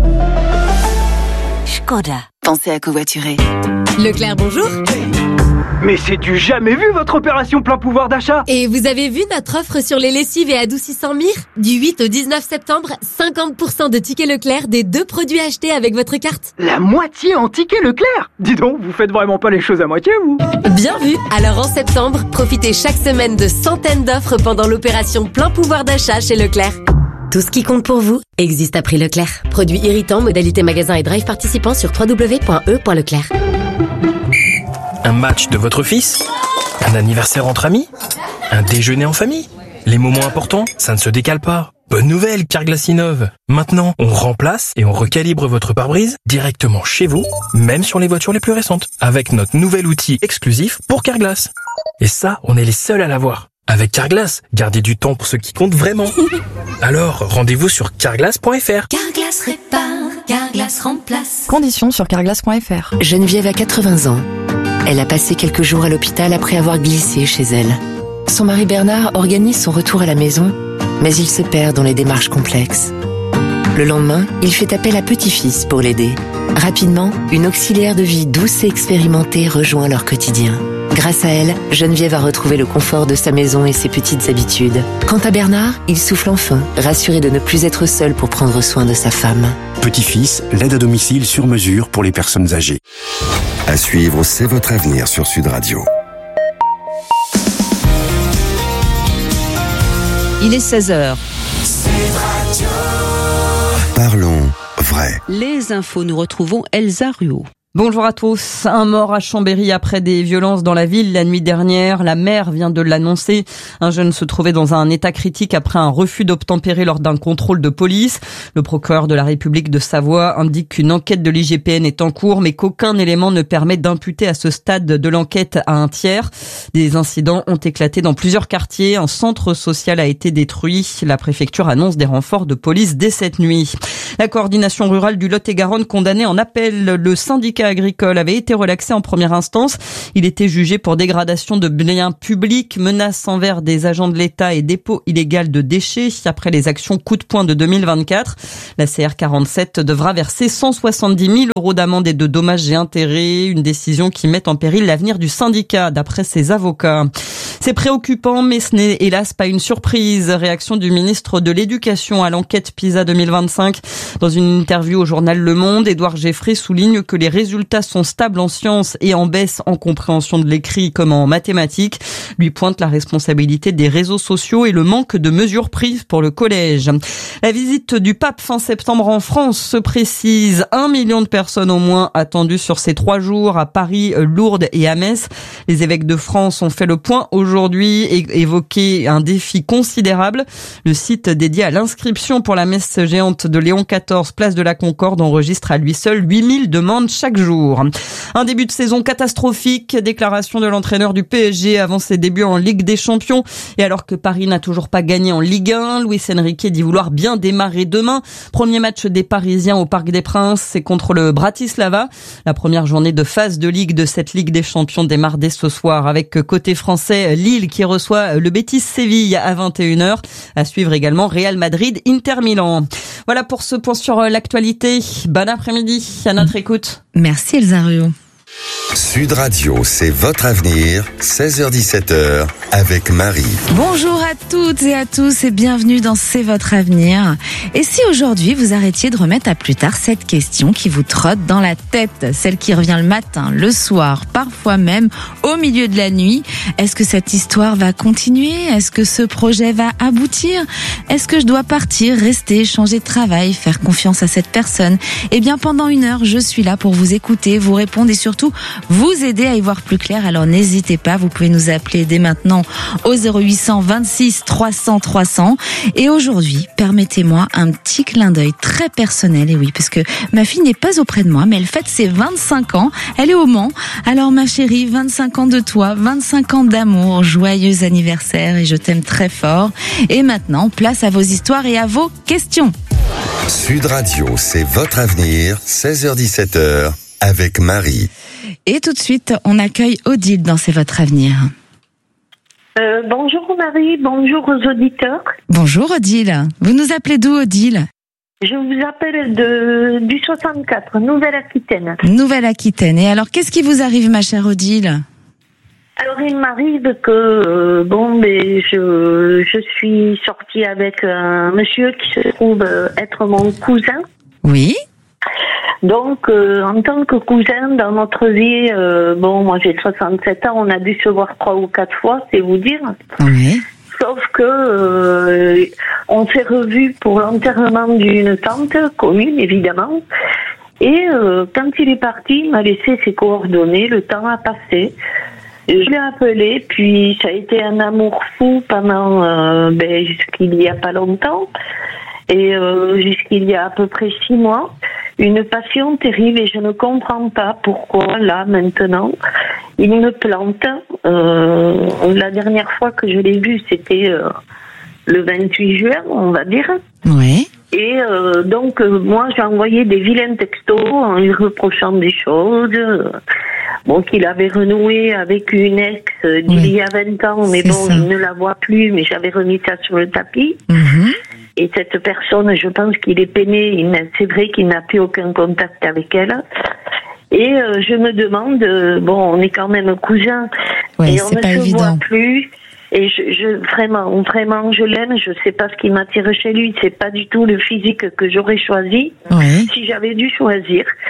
Skoda. Pensez à covoiturer. Leclerc, bonjour. Mais c'est du jamais vu votre opération plein pouvoir d'achat. Et vous avez vu notre offre sur les lessives et adoucissants Mire? Du huit au dix-neuf septembre, cinquante pour cent de tickets Leclerc des deux produits achetés avec votre carte. La moitié en tickets Leclerc. Dis donc, vous faites vraiment pas les choses à moitié, vous. Bien vu. Alors en septembre, profitez chaque semaine de centaines d'offres pendant l'opération plein pouvoir d'achat chez Leclerc. Tout ce qui compte pour vous existe à prix Leclerc. Produits irritants, modalité magasin et drive participants sur w w w point e point leclerc. Un match de votre fils? Un anniversaire entre amis? Un déjeuner en famille? Les moments importants, ça ne se décale pas. Bonne nouvelle, Carglass innove. Maintenant, on remplace et on recalibre votre pare-brise directement chez vous, même sur les voitures les plus récentes, avec notre nouvel outil exclusif pour Carglass. Et ça, on est les seuls à l'avoir. Avec Carglass, gardez du temps pour ce qui compte vraiment. Alors, rendez-vous sur carglass point f r. Carglass répare, Carglass remplace. Conditions sur carglass point f r. Geneviève a quatre-vingts ans. Elle a passé quelques jours à l'hôpital après avoir glissé chez elle. Son mari Bernard organise son retour à la maison, mais il se perd dans les démarches complexes. Le lendemain, il fait appel à petit-fils pour l'aider. Rapidement, une auxiliaire de vie douce et expérimentée rejoint leur quotidien. Grâce à elle, Geneviève a retrouvé le confort de sa maison et ses petites habitudes. Quant à Bernard, il souffle enfin, rassuré de ne plus être seul pour prendre soin de sa femme. Petit-fils, l'aide à domicile sur mesure pour les personnes âgées. À suivre, c'est votre avenir sur Sud Radio. Il est seize heures. Parlons vrai. Les infos, nous retrouvons Elsa Ruot. Bonjour à tous. Un mort à Chambéry après des violences dans la ville la nuit dernière. La maire vient de l'annoncer. Un jeune se trouvait dans un état critique après un refus d'obtempérer lors d'un contrôle de police. Le procureur de la République de Savoie indique qu'une enquête de l'I G P N est en cours, mais qu'aucun élément ne permet d'imputer à ce stade de l'enquête à un tiers. Des incidents ont éclaté dans plusieurs quartiers. Un centre social a été détruit. La préfecture annonce des renforts de police dès cette nuit. La coordination rurale du Lot-et-Garonne condamnée en appel. Le syndicat agricole avait été relaxé en première instance. Il était jugé pour dégradation de biens publics, menaces envers des agents de l'État et dépôt illégal de déchets après les actions coup de poing de deux mille vingt-quatre. La C R quarante-sept devra verser cent soixante-dix mille euros d'amende et de dommages et intérêts, une décision qui met en péril l'avenir du syndicat, d'après ses avocats. C'est préoccupant, mais ce n'est hélas pas une surprise. Réaction du ministre de l'Éducation à l'enquête PISA deux mille vingt-cinq. Dans une interview au journal Le Monde, Édouard Geffray souligne que les résultats sont stables en sciences et en baisse en compréhension de l'écrit comme en mathématiques. Lui pointe la responsabilité des réseaux sociaux et le manque de mesures prises pour le collège. La visite du pape fin septembre en France se précise. Un million de personnes au moins attendues sur ces trois jours à Paris, Lourdes et à Metz. Les évêques de France ont fait le point aujourd'hui et évoqué un défi considérable. Le site dédié à l'inscription pour la messe géante de Léon quatorze, place de la Concorde, enregistre à lui seul huit mille demandes chaque jour. Un début de saison catastrophique, déclaration de l'entraîneur du P S G avant ses débuts en Ligue des Champions. Et alors que Paris n'a toujours pas gagné en Ligue un, Luis Enrique dit vouloir bien démarrer demain. Premier match des Parisiens au Parc des Princes, c'est contre le Bratislava. La première journée de phase de Ligue de cette Ligue des Champions démarre dès ce soir avec côté français Lille qui reçoit le Betis Séville à vingt et une heures. À suivre également Real Madrid, Inter Milan. Voilà pour ce point sur l'actualité. Bon après-midi, à notre écoute. Merci Elsa Ruot. Sud Radio, c'est votre avenir, seize heures dix-sept heures, avec Marie. Bonjour à toutes et à tous et bienvenue dans C'est votre avenir. Et si aujourd'hui vous arrêtiez de remettre à plus tard cette question qui vous trotte dans la tête, celle qui revient le matin, le soir, parfois même au milieu de la nuit, est-ce que cette histoire va continuer? Est-ce que ce projet va aboutir? Est-ce que je dois partir, rester, changer de travail, faire confiance à cette personne? Eh bien pendant une heure, je suis là pour vous écouter, vous répondre et surtout vous aider à y voir plus clair. Alors n'hésitez pas, vous pouvez nous appeler dès maintenant au zéro huit cent vingt-six trois cents trois cents. Et aujourd'hui, permettez-moi un petit clin d'œil très personnel. Et oui, parce que ma fille n'est pas auprès de moi, mais elle fête ses vingt-cinq ans. Elle est au Mans. Alors ma chérie, vingt-cinq ans de toi, vingt-cinq ans d'amour, joyeux anniversaire et je t'aime très fort. Et maintenant, place à vos histoires et à vos questions. Sud Radio, c'est votre avenir, seize heures dix-sept heures, avec Marie. Et tout de suite, on accueille Odile dans C'est votre avenir. Euh, bonjour Marie, bonjour aux auditeurs. Bonjour Odile. Vous nous appelez d'où Odile? Je vous appelle de, du soixante-quatre, Nouvelle-Aquitaine. Nouvelle-Aquitaine. Et alors, qu'est-ce qui vous arrive, ma chère Odile? Alors, il m'arrive que, euh, bon, mais je, je suis sortie avec un monsieur qui se trouve être mon cousin. Oui. Donc, euh, en tant que cousin, dans notre vie, euh, bon, moi j'ai soixante-sept ans, on a dû se voir trois ou quatre fois, c'est vous dire. Oui. Sauf que euh, on s'est revus pour l'enterrement d'une tante commune, évidemment. Et euh, quand il est parti, il m'a laissé ses coordonnées, le temps a passé. Je l'ai appelé, puis ça a été un amour fou pendant euh, ben, jusqu'il y a pas longtemps. Et euh, jusqu'il y a à peu près six mois, une passion terrible et je ne comprends pas pourquoi là maintenant il me plante. Euh, la dernière fois que je l'ai vu, c'était euh, le vingt-huit juin, on va dire. Oui. Et euh, donc euh, moi j'ai envoyé des vilains textos en lui reprochant des choses. Euh, bon, qu'il avait renoué avec une ex euh, d'il oui. y a vingt ans, mais c'est bon, ça. Il ne la voit plus, mais j'avais remis ça sur le tapis. Mm-hmm. Et cette personne, je pense qu'il est peiné. Il c'est vrai qu'il n'a plus aucun contact avec elle. Et euh, je me demande, euh, bon, on est quand même cousins, oui, et on ne se évident. voit plus. Et je, je vraiment, vraiment, je l'aime. Je sais pas ce qui m'attire chez lui. C'est pas du tout le physique que j'aurais choisi oui. si j'avais dû choisir.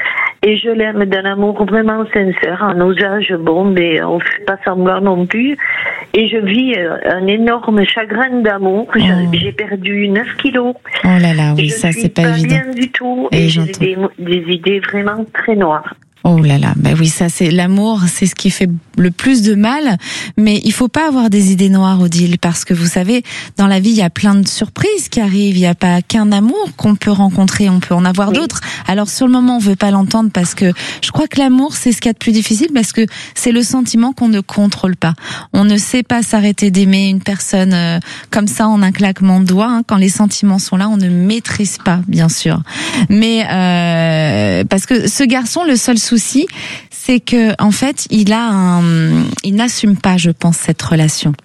Et je l'aime d'un amour vraiment sincère. À nos âges, bon, mais on fait pas semblant non plus. Et je vis un énorme chagrin d'amour. Oh. J'ai perdu neuf kilos. Oh là là, oui, je ça c'est pas, pas évident. Bien du tout. Et, et j'ai des, des idées vraiment très noires. Oh là là, ben oui, ça c'est l'amour, c'est ce qui fait le plus de mal, mais il faut pas avoir des idées noires, Odile, parce que vous savez, dans la vie, il y a plein de surprises qui arrivent, il n'y a pas qu'un amour qu'on peut rencontrer, on peut en avoir oui. d'autres. Alors sur le moment, on veut pas l'entendre parce que je crois que l'amour, c'est ce qu'il y a de plus difficile parce que c'est le sentiment qu'on ne contrôle pas. On ne sait pas s'arrêter d'aimer une personne euh, comme ça en un claquement de doigts, hein. Quand les sentiments sont là, on ne maîtrise pas, bien sûr. Mais euh, parce que ce garçon, le seul souci souci, c'est que en fait, il a un, il n'assume pas, je pense, cette relation.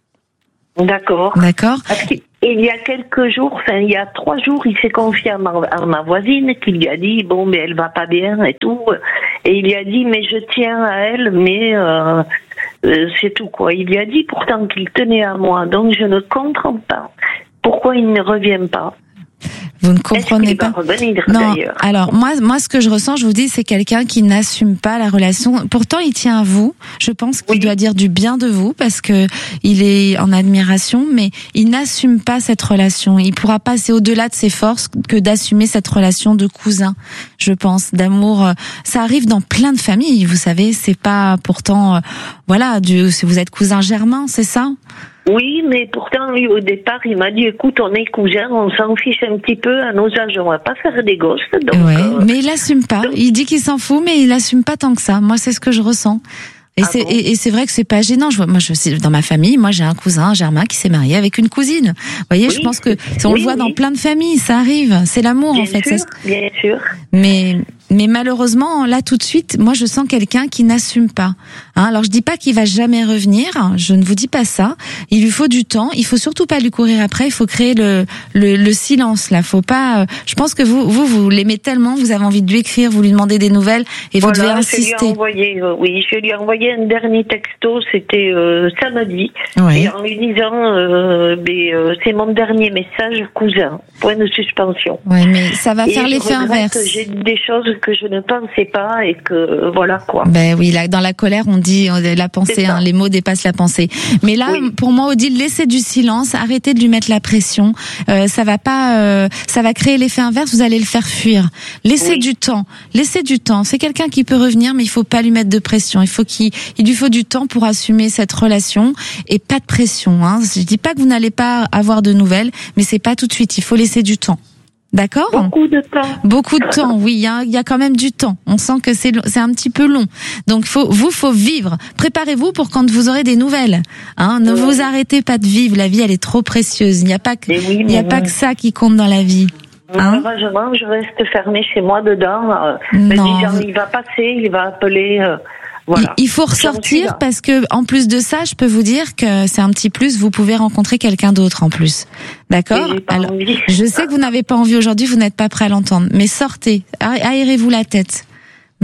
D'accord. D'accord. Parce qu'il y a quelques jours, enfin, il y a trois jours, il s'est confié à ma, à ma voisine qui lui a dit bon, mais elle va pas bien et tout, et il lui a dit mais je tiens à elle, mais euh, euh, c'est tout quoi. Il lui a dit pourtant qu'il tenait à moi, donc je ne comprends pas pourquoi il ne revient pas. Vous ne comprenez pas. Revenir, non. Alors moi, moi, ce que je ressens, je vous dis, c'est quelqu'un qui n'assume pas la relation. Pourtant, il tient à vous. Je pense qu'il oui. doit dire du bien de vous parce que il est en admiration, mais il n'assume pas cette relation. Il pourra passer au-delà de ses forces que d'assumer cette relation de cousin. Je pense d'amour. Ça arrive dans plein de familles. Vous savez, c'est pas pourtant, euh, voilà, du, vous êtes cousin germain, c'est ça? Oui, mais pourtant, lui, au départ, il m'a dit, écoute, on est cousins, on s'en fiche un petit peu, à nos âges, on va pas faire des gosses. Donc, ouais, euh... mais il assume pas. Il dit qu'il s'en fout, mais il assume pas tant que ça. Moi, c'est ce que je ressens. Et, ah c'est, bon et, et c'est vrai que c'est pas gênant. Je vois, moi, je sais, dans ma famille, moi, j'ai un cousin, Germain, qui s'est marié avec une cousine. Vous voyez, oui, je pense que on oui, le voit oui. dans plein de familles, ça arrive. C'est l'amour, bien en fait. Sûr, ça, bien sûr. Mais, mais malheureusement, là, tout de suite, moi, je sens quelqu'un qui n'assume pas. Hein, alors, je dis pas qu'il va jamais revenir. Je ne vous dis pas ça. Il lui faut du temps. Il faut surtout pas lui courir après. Il faut créer le, le, le silence, là. Faut pas, euh, je pense que vous, vous, vous l'aimez tellement, vous avez envie de lui écrire, vous lui demandez des nouvelles et voilà, vous devez insister. Je lui ai envoyé, euh, oui, je lui ai envoyé un dernier texto, c'était euh, samedi. Oui. Et en lui disant, euh, mais, euh, c'est mon dernier message, cousin. Point de suspension. Oui, mais ça va et faire l'effet inverse. J'ai dit des choses que je ne pensais pas et que voilà quoi. Ben oui, là, dans la colère, on dit la pensée, hein, les mots dépassent la pensée. Mais là, oui. pour moi, Odile, laissez du silence, arrêtez de lui mettre la pression. Euh, ça va pas, euh, ça va créer l'effet inverse. Vous allez le faire fuir. Laissez oui. du temps, laissez du temps. C'est quelqu'un qui peut revenir, mais il faut pas lui mettre de pression. Il faut qu'il, il lui faut du temps pour assumer cette relation et pas de pression. Hein. Je dis pas que vous n'allez pas avoir de nouvelles, mais c'est pas tout de suite. Il faut laisser du temps. D'accord ? Beaucoup de temps. Beaucoup de temps, oui. Il y a, il y a quand même du temps. On sent que c'est, c'est un petit peu long. Donc, faut, vous, faut vivre. Préparez-vous pour quand vous aurez des nouvelles. Hein, ne ouais. vous arrêtez pas de vivre. La vie, elle est trop précieuse. Il n'y a pas que, oui, il n'y a pas que ça qui compte dans la vie. Hein? Malheureusement, je reste fermée chez moi dedans. Euh, me disant, il va passer, il va appeler. Euh, Voilà. Il faut ressortir parce que, en plus de ça, je peux vous dire que c'est un petit plus. Vous pouvez rencontrer quelqu'un d'autre en plus. D'accord ? Alors, je sais que vous n'avez pas envie aujourd'hui, vous n'êtes pas prêt à l'entendre. Mais sortez, aérez-vous la tête. D'accord ?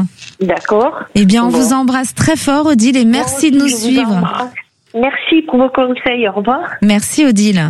D'accord. Eh bien, on bon. vous embrasse très fort, Odile, et merci bon, de nous suivre. Merci pour vos conseils. Au revoir. Merci, Odile.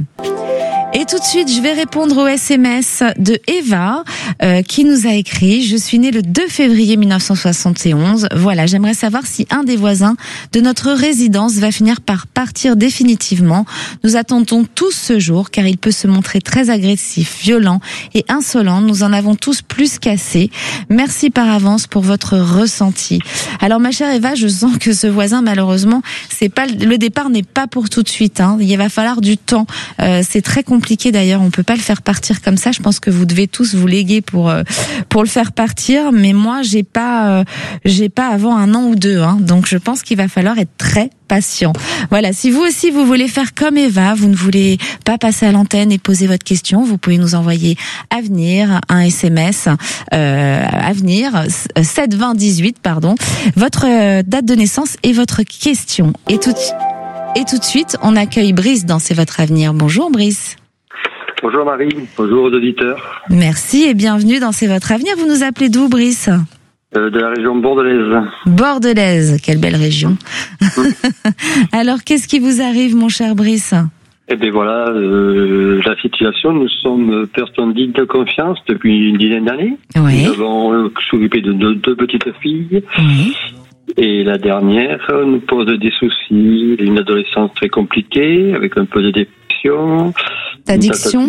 Et tout de suite, je vais répondre au S M S de Eva euh, qui nous a écrit « Je suis née le deux février mille neuf cent soixante et onze. Voilà, j'aimerais savoir si un des voisins de notre résidence va finir par partir définitivement. Nous attendons tous ce jour car il peut se montrer très agressif, violent et insolent. Nous en avons tous plus qu'assez. Merci par avance pour votre ressenti. » Alors ma chère Eva, je sens que ce voisin, malheureusement, c'est pas le départ n'est pas pour tout de suite. Hein. Il va falloir du temps. Euh, c'est très compliqué. compliqué d'ailleurs, on peut pas le faire partir comme ça. Je pense que vous devez tous vous léguer pour euh, pour le faire partir, mais moi j'ai pas euh, j'ai pas avant un an ou deux, hein. Donc je pense qu'il va falloir être très patient. Voilà, si vous aussi vous voulez faire comme Eva, vous ne voulez pas passer à l'antenne et poser votre question, vous pouvez nous envoyer Avenir, un S M S euh, Avenir sept vingt dix-huit pardon, votre euh, date de naissance et votre question. Et tout et tout de suite, on accueille Brice dans C'est votre avenir. Bonjour Brice. Bonjour Marie, bonjour aux auditeurs. Merci et bienvenue dans C'est votre avenir. Vous nous appelez d'où, Brice ? euh, De la région bordelaise. Bordelaise, quelle belle région. Mmh. Alors, qu'est-ce qui vous arrive, mon cher Brice ? Eh bien voilà, euh, la situation, nous sommes personnes dignes de confiance depuis une dizaine d'années. Oui. Nous avons euh, s'occupé de deux, deux petites filles. Oui. Et la dernière nous pose des soucis, une adolescence très compliquée, avec un peu de dépression. D'addiction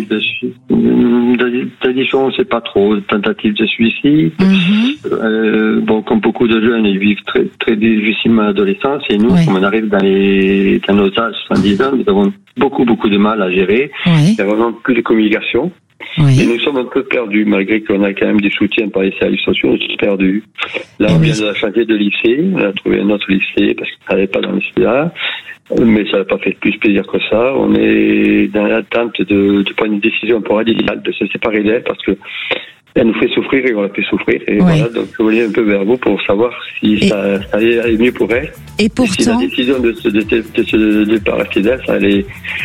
D'addiction, on ne sait pas trop, tentative de suicide. Mm-hmm. Euh, bon, comme beaucoup de jeunes, ils vivent très, très difficilement l'adolescence. Et nous, Oui. comme on arrive dans, les, dans nos âges, soixante-dix ans, nous avons beaucoup, beaucoup de mal à gérer. Oui. Il y a vraiment plus de communication. Oui. Et nous sommes un peu perdus, malgré qu'on a quand même des soutiens par les services sociaux, nous sommes perdus. Là, on Oui. vient de changer de lycée, on a trouvé un autre lycée, parce qu'on n'allait pas dans le lycée-là. Mais ça n'a pas fait plus plaisir que ça. On est dans l'attente de, de prendre une décision pour radicale, de se séparer d'elle, parce que elle nous fait souffrir et on la fait souffrir. Et Ouais. voilà, donc je voulais un peu vers vous pour savoir si Et- ça, ça allait mieux pour elle. Et Et si la pourtant, décision de se, de, de, de se débarrasser d'elle, ça allait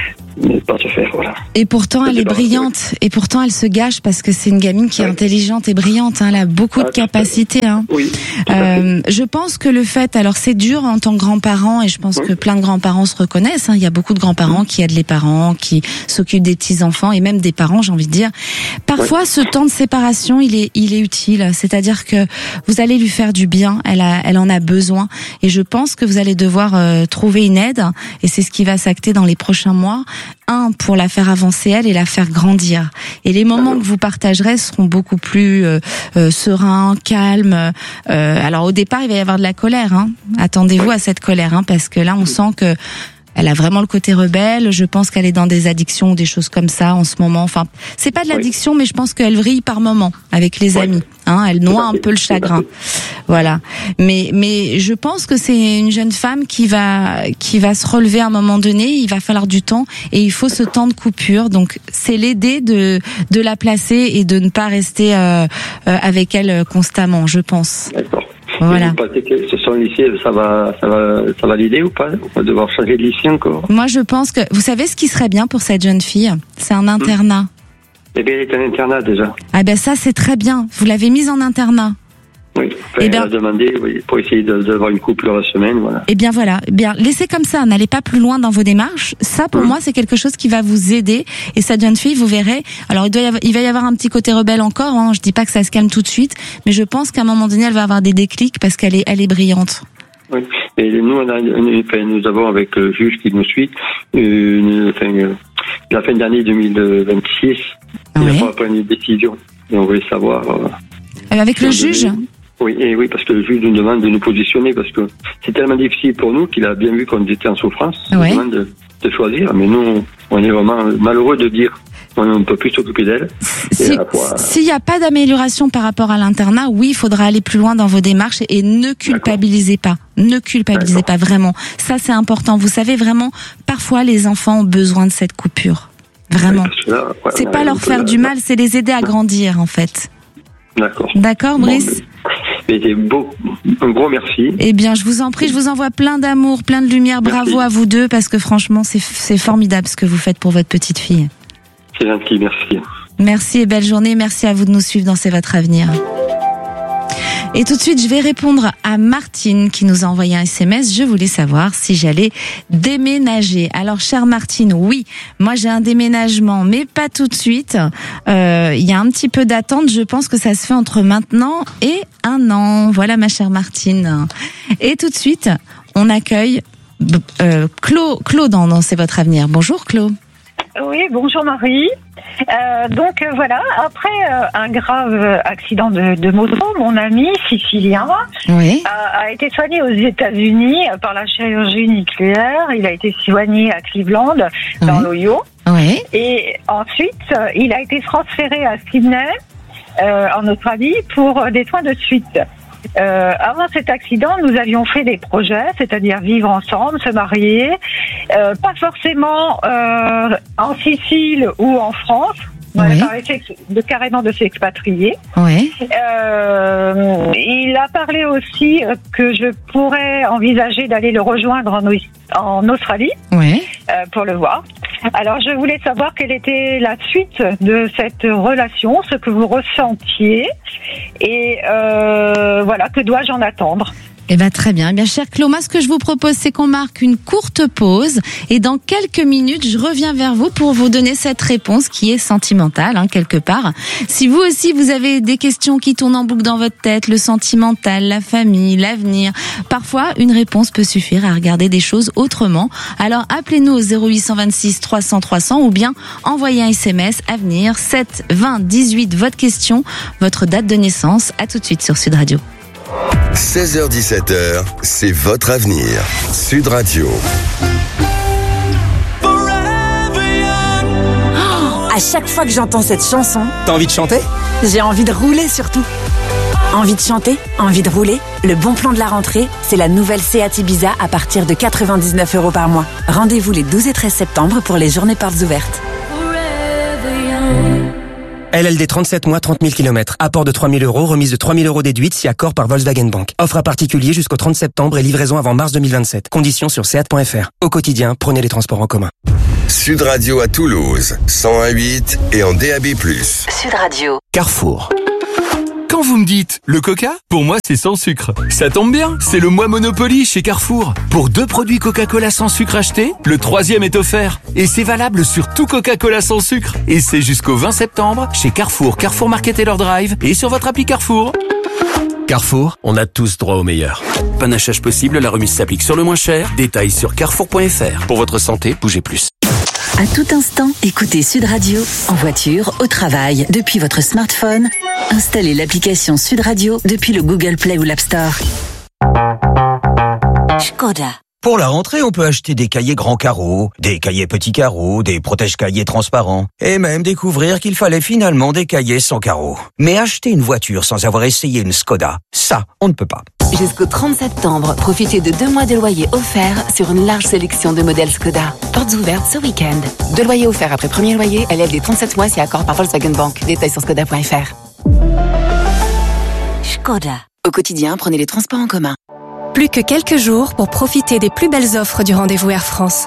ne pas se faire, voilà. et pourtant, elle est brillante. Et pourtant, elle se gâche parce que c'est une gamine qui est intelligente et brillante. Hein. Elle a beaucoup de capacités. Hein. Oui. Euh, je pense que le fait, alors c'est dur en tant que grand-parent, et je pense que plein de grands-parents se reconnaissent. Hein. Il y a beaucoup de grands-parents qui aident les parents, qui s'occupent des petits-enfants, et même des parents, j'ai envie de dire. Parfois, ce temps de séparation, il est, il est utile. C'est-à-dire que vous allez lui faire du bien. Elle a, elle en a besoin. Et je pense que vous allez devoir euh, trouver une aide, et c'est ce qui va s'acter dans les prochains mois. Un, pour la faire avancer elle et la faire grandir. Et les moments que vous partagerez seront beaucoup plus euh, euh, sereins, calmes. Euh, alors au départ, il va y avoir de la colère. Hein. Attendez-vous à cette colère, hein, parce que là, on sent que elle a vraiment le côté rebelle. Je pense qu'elle est dans des addictions ou des choses comme ça en ce moment. Enfin, c'est pas de l'addiction, mais je pense qu'elle vrille par moment avec les amis. Hein, elle noie un peu le chagrin. Voilà. Mais mais je pense que c'est une jeune femme qui va qui va se relever à un moment donné. Il va falloir du temps et il faut ce temps de coupure. Donc c'est l'aider de de la placer et de ne pas rester euh, euh, avec elle constamment, je pense. D'accord. Voilà. Vous pensez que ce son lycée, ça va, ça va, ça va l'aider ou pas? On va devoir changer de lycée encore. Moi, je pense que vous savez ce qui serait bien pour cette jeune fille, c'est un internat. Eh bien, elle est en internat déjà. Ah ben ça, c'est très bien. Vous l'avez mise en internat. Oui. Enfin, Eh elle bien- a demandé oui, pour essayer de- d'avoir une coupure la semaine, voilà. Eh bien voilà, eh bien laissez comme ça, n'allez pas plus loin dans vos démarches. Ça, pour moi, c'est quelque chose qui va vous aider. Et cette jeune fille, vous verrez. Alors il doit y avoir, il va y avoir un petit côté rebelle encore. Hein. Je dis pas que ça se calme tout de suite, mais je pense qu'à un moment donné, elle va avoir des déclics parce qu'elle est, elle est brillante. Oui. Et nous, on a, une- enfin, nous avons avec le juge qui nous suit, une, enfin, euh, la fin d'année deux mille vingt-six, il va falloir prendre une décision. Et on voulait savoir. euh, Euh, Avec le juge. Oui, et oui, parce que le juge nous demande de nous positionner, parce que c'est tellement difficile pour nous qu'il a bien vu qu'on était en souffrance. Il nous Ouais. demande de, de choisir, mais nous, on est vraiment malheureux de dire qu'on ne peut plus s'occuper d'elle. Et Si- à la fois, S'il n'y a pas d'amélioration par rapport à l'internat, oui, il faudra aller plus loin dans vos démarches et ne culpabilisez pas. Ne culpabilisez pas vraiment. Ça, c'est important. Vous savez vraiment, parfois, les enfants ont besoin de cette coupure. Vraiment. parce que là, ouais, C'est on pas arrive leur un peu faire là- du mal, c'est les aider à grandir, en fait. D'accord. D'accord, Brice? Mais c'est beau. Un gros merci. Eh bien, je vous en prie, je vous envoie plein d'amour, plein de lumière. Bravo à vous deux, parce que franchement, c'est c'est formidable ce que vous faites pour votre petite fille. C'est gentil, merci. Merci et belle journée. Merci à vous de nous suivre dans C'est votre avenir. Et tout de suite, je vais répondre à Martine qui nous a envoyé un S M S. Je voulais savoir si j'allais déménager. Alors, chère Martine, oui, moi j'ai un déménagement, mais pas tout de suite. Euh, Il y a un petit peu d'attente. Je pense que ça se fait entre maintenant et un an. Voilà, ma chère Martine. Et tout de suite, on accueille euh, Claude, Claude dans, dans C'est votre avenir. Bonjour, Claude. Oui, bonjour Marie. Euh, donc euh, voilà, après euh, un grave accident de, de moto, mon ami sicilien Oui. a, a été soigné aux États-Unis par la chirurgie nucléaire. Il a été soigné à Cleveland, dans Oui. l'Ohio. Oui. Et ensuite, euh, il a été transféré à Sydney, euh, en Australie, pour des soins de suite. Euh, avant cet accident, nous avions fait des projets, c'est-à-dire vivre ensemble, se marier, euh, pas forcément euh, en Sicile ou en France. On Oui. a parlé de carrément de s'expatrier. Oui. Euh, il a parlé aussi euh, que je pourrais envisager d'aller le rejoindre en, Aus- en Australie Oui. euh, pour le voir. Alors, je voulais savoir quelle était la suite de cette relation, ce que vous ressentiez, et euh, voilà, que dois-je en attendre? Eh ben très bien. Eh bien, cher Claude, moi, ce que je vous propose, c'est qu'on marque une courte pause et dans quelques minutes, je reviens vers vous pour vous donner cette réponse qui est sentimentale, hein, quelque part. Si vous aussi, vous avez des questions qui tournent en boucle dans votre tête, le sentimental, la famille, l'avenir, parfois, une réponse peut suffire à regarder des choses autrement. Alors, appelez-nous au zéro huit deux six trois cents trois cents ou bien envoyez un S M S Avenir sept vingt dix-huit, votre question, votre date de naissance. À tout de suite sur Sud Radio. seize heures dix-sept heures, c'est votre avenir. Sud Radio. Oh, à chaque fois que j'entends cette chanson, t'as envie de chanter? J'ai envie de rouler surtout. Envie de chanter, envie de rouler. Le bon plan de la rentrée, c'est la nouvelle Seat Ibiza à partir de quatre-vingt-dix-neuf euros par mois. Rendez-vous les douze et treize septembre pour les journées portes ouvertes. L L D trente-sept mois, trente mille kilomètres. Apport de trois mille euros, remise de trois mille euros déduite si accord par Volkswagen Bank. Offre à particulier jusqu'au trente septembre et livraison avant mars deux mille vingt-sept. Conditions sur seat point f r. Au quotidien, prenez les transports en commun. Sud Radio à Toulouse, cent un virgule huit et en D A B plus. Sud Radio. Carrefour. Quand vous me dites le Coca, pour moi c'est sans sucre. Ça tombe bien, c'est le mois Monopoly chez Carrefour. Pour deux produits Coca-Cola sans sucre achetés, le troisième est offert. Et c'est valable sur tout Coca-Cola sans sucre. Et c'est jusqu'au vingt septembre chez Carrefour, Carrefour Market et leur Drive et sur votre appli Carrefour. Carrefour, on a tous droit au meilleur. Panachage possible, la remise s'applique sur le moins cher. Détails sur carrefour point f r. Pour votre santé, bougez plus. À tout instant, écoutez Sud Radio, en voiture, au travail, depuis votre smartphone. Installez l'application Sud Radio depuis le Google Play ou l'App Store. Škoda. Pour la rentrée, on peut acheter des cahiers grands carreaux, des cahiers petits carreaux, des protège-cahiers transparents, et même découvrir qu'il fallait finalement des cahiers sans carreaux. Mais acheter une voiture sans avoir essayé une Škoda, ça, on ne peut pas. Jusqu'au trente septembre, profitez de deux mois de loyer offerts sur une large sélection de modèles Škoda. Portes ouvertes ce week-end. Deux loyers offerts après premier loyer, L L D trente-sept mois si accord par Volkswagen Bank. Détails sur škoda point f r. Škoda. Au quotidien, prenez les transports en commun. Plus que quelques jours pour profiter des plus belles offres du rendez-vous Air France.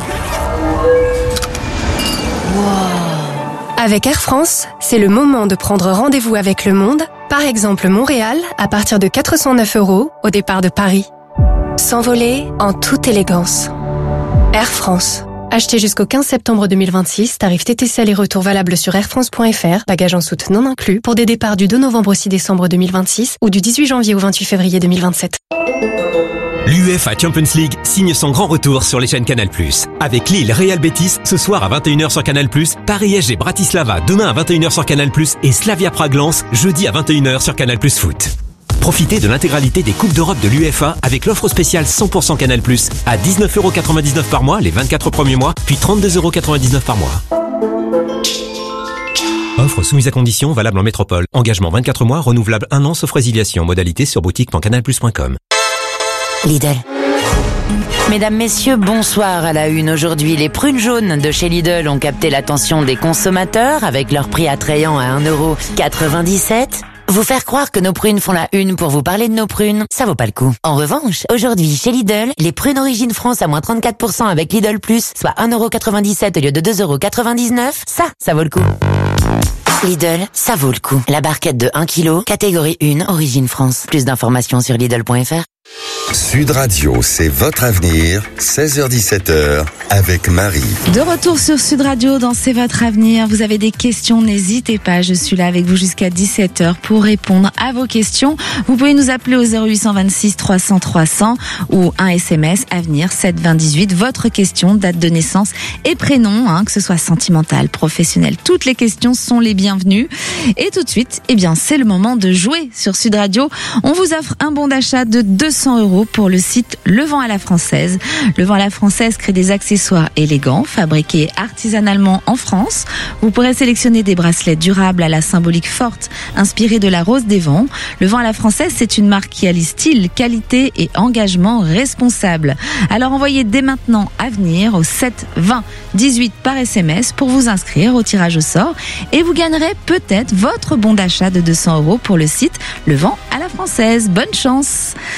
Wow. Avec Air France, c'est le moment de prendre rendez-vous avec le monde, par exemple Montréal, à partir de quatre cent neuf euros au départ de Paris. S'envoler en toute élégance. Air France. Acheté jusqu'au quinze septembre deux mille vingt-six, tarif T T C aller-retour valable sur air france point f r, bagages en soute non inclus, pour des départs du deux novembre au six décembre deux mille vingt-six ou du dix-huit janvier au vingt-huit février deux mille vingt-sept. L'UEFA Champions League signe son grand retour sur les chaînes Canal plus. Avec Lille Real Betis ce soir à vingt et une heures sur Canal plus, Paris S G Bratislava demain à vingt et une heures sur Canal plus et Slavia Prague-Lens jeudi à vingt et une heures sur Canal plus Foot. Profitez de l'intégralité des Coupes d'Europe de l'UEFA avec l'offre spéciale cent pour cent Canal plus à dix-neuf euros quatre-vingt-dix-neuf par mois les vingt-quatre premiers mois, puis trente-deux euros quatre-vingt-dix-neuf par mois. Offre soumise à conditions, valable en métropole. Engagement vingt-quatre mois, renouvelable un an sauf résiliation. Modalité sur boutique point canal plus point com. Lidl. Mesdames, messieurs, bonsoir à la une. Aujourd'hui, les prunes jaunes de chez Lidl ont capté l'attention des consommateurs avec leur prix attrayant à un euro quatre-vingt-dix-sept. Vous faire croire que nos prunes font la une pour vous parler de nos prunes, ça vaut pas le coup. En revanche, aujourd'hui, chez Lidl, les prunes Origine France à moins trente-quatre pour cent avec Lidl Plus, soit un euro quatre-vingt-dix-sept au lieu de deux euros quatre-vingt-dix-neuf, ça, ça vaut le coup. Lidl, ça vaut le coup. La barquette de un kilo, catégorie un, Origine France. Plus d'informations sur lidl point f r. Sud Radio, c'est votre avenir, seize heures dix-sept heures, avec Marie. De retour sur Sud Radio dans C'est votre avenir. Vous avez des questions, n'hésitez pas. Je suis là avec vous jusqu'à dix-sept heures pour répondre à vos questions. Vous pouvez nous appeler au zéro huit vingt-six trois cents trois cents ou un S M S Avenir sept vingt dix-huit. Votre question, date de naissance et prénom, hein, que ce soit sentimental, professionnel. Toutes les questions sont les bienvenues. Et tout de suite, eh bien, c'est le moment de jouer sur Sud Radio. On vous offre un bon d'achat de deux cents euros pour le site Le Vent à la Française. Le Vent à la Française crée des accessoires élégants, fabriqués artisanalement en France. Vous pourrez sélectionner des bracelets durables à la symbolique forte, inspirés de la rose des vents. Le Vent à la Française, c'est une marque qui allie style, qualité et engagement responsable. Alors envoyez dès maintenant Avenir au sept vingt dix-huit par S M S pour vous inscrire au tirage au sort et vous gagnerez peut-être votre bon d'achat de deux cents euros pour le site Le Vent à la Française. Bonne chance!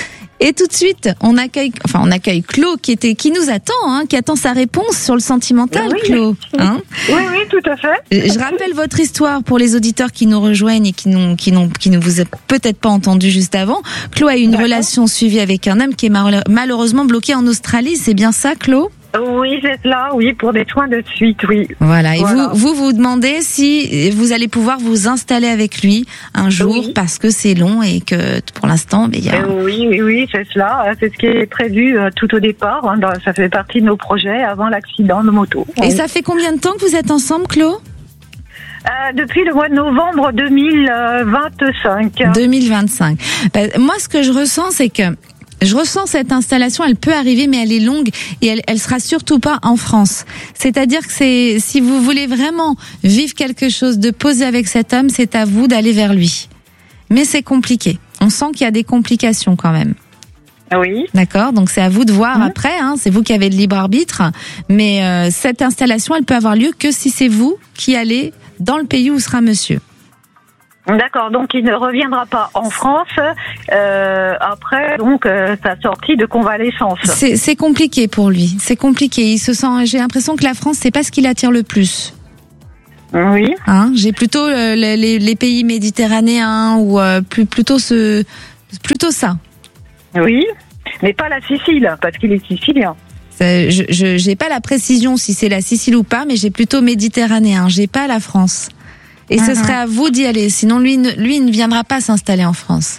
Et tout de suite, on accueille, enfin, on accueille Claude qui était, qui nous attend, hein, qui attend sa réponse sur le sentimental, oui, Claude. Hein oui, oui, tout à fait. Je rappelle votre histoire pour les auditeurs qui nous rejoignent et qui n'ont, qui n'ont, qui ne vous a peut-être pas entendu juste avant. Claude a eu une D'accord. relation suivie avec un homme qui est malheureusement bloqué en Australie. C'est bien ça, Claude? Oui, c'est là, oui, pour des soins de suite, oui. Voilà. Et voilà. vous, vous vous demandez si vous allez pouvoir vous installer avec lui un jour oui. parce que c'est long et que pour l'instant, ben, il y a. Euh, oui, oui, oui, c'est cela. C'est ce qui est prévu euh, tout au départ. Hein, dans, ça fait partie de nos projets avant l'accident de moto. Et oui. ça fait combien de temps que vous êtes ensemble, Claude? Euh, depuis le mois de novembre deux mille vingt-cinq. deux mille vingt-cinq. Ben, moi, ce que je ressens, c'est que je ressens cette installation, elle peut arriver, mais elle est longue et elle, elle sera surtout pas en France. C'est-à-dire que c'est, si vous voulez vraiment vivre quelque chose de posé avec cet homme, c'est à vous d'aller vers lui. Mais c'est compliqué. On sent qu'il y a des complications quand même. Oui. D'accord. Donc c'est à vous de voir mmh. après. Hein, c'est vous qui avez le libre arbitre. Mais euh, cette installation, elle peut avoir lieu que si c'est vous qui allez dans le pays où sera monsieur. D'accord, donc il ne reviendra pas en France euh, après donc euh, sa sortie de convalescence. C'est, c'est compliqué pour lui, c'est compliqué. Il se sent, j'ai l'impression que la France, c'est pas ce qui l'attire le plus. Oui. Hein, j'ai plutôt euh, les, les pays méditerranéens ou euh, plus plutôt ce, plutôt ça. Oui, mais pas la Sicile parce qu'il est sicilien. Ça, je, je j'ai pas la précision si c'est la Sicile ou pas, mais j'ai plutôt méditerranéen. J'ai pas la France. Et ce serait à vous d'y aller, sinon lui, ne, lui ne viendra pas s'installer en France.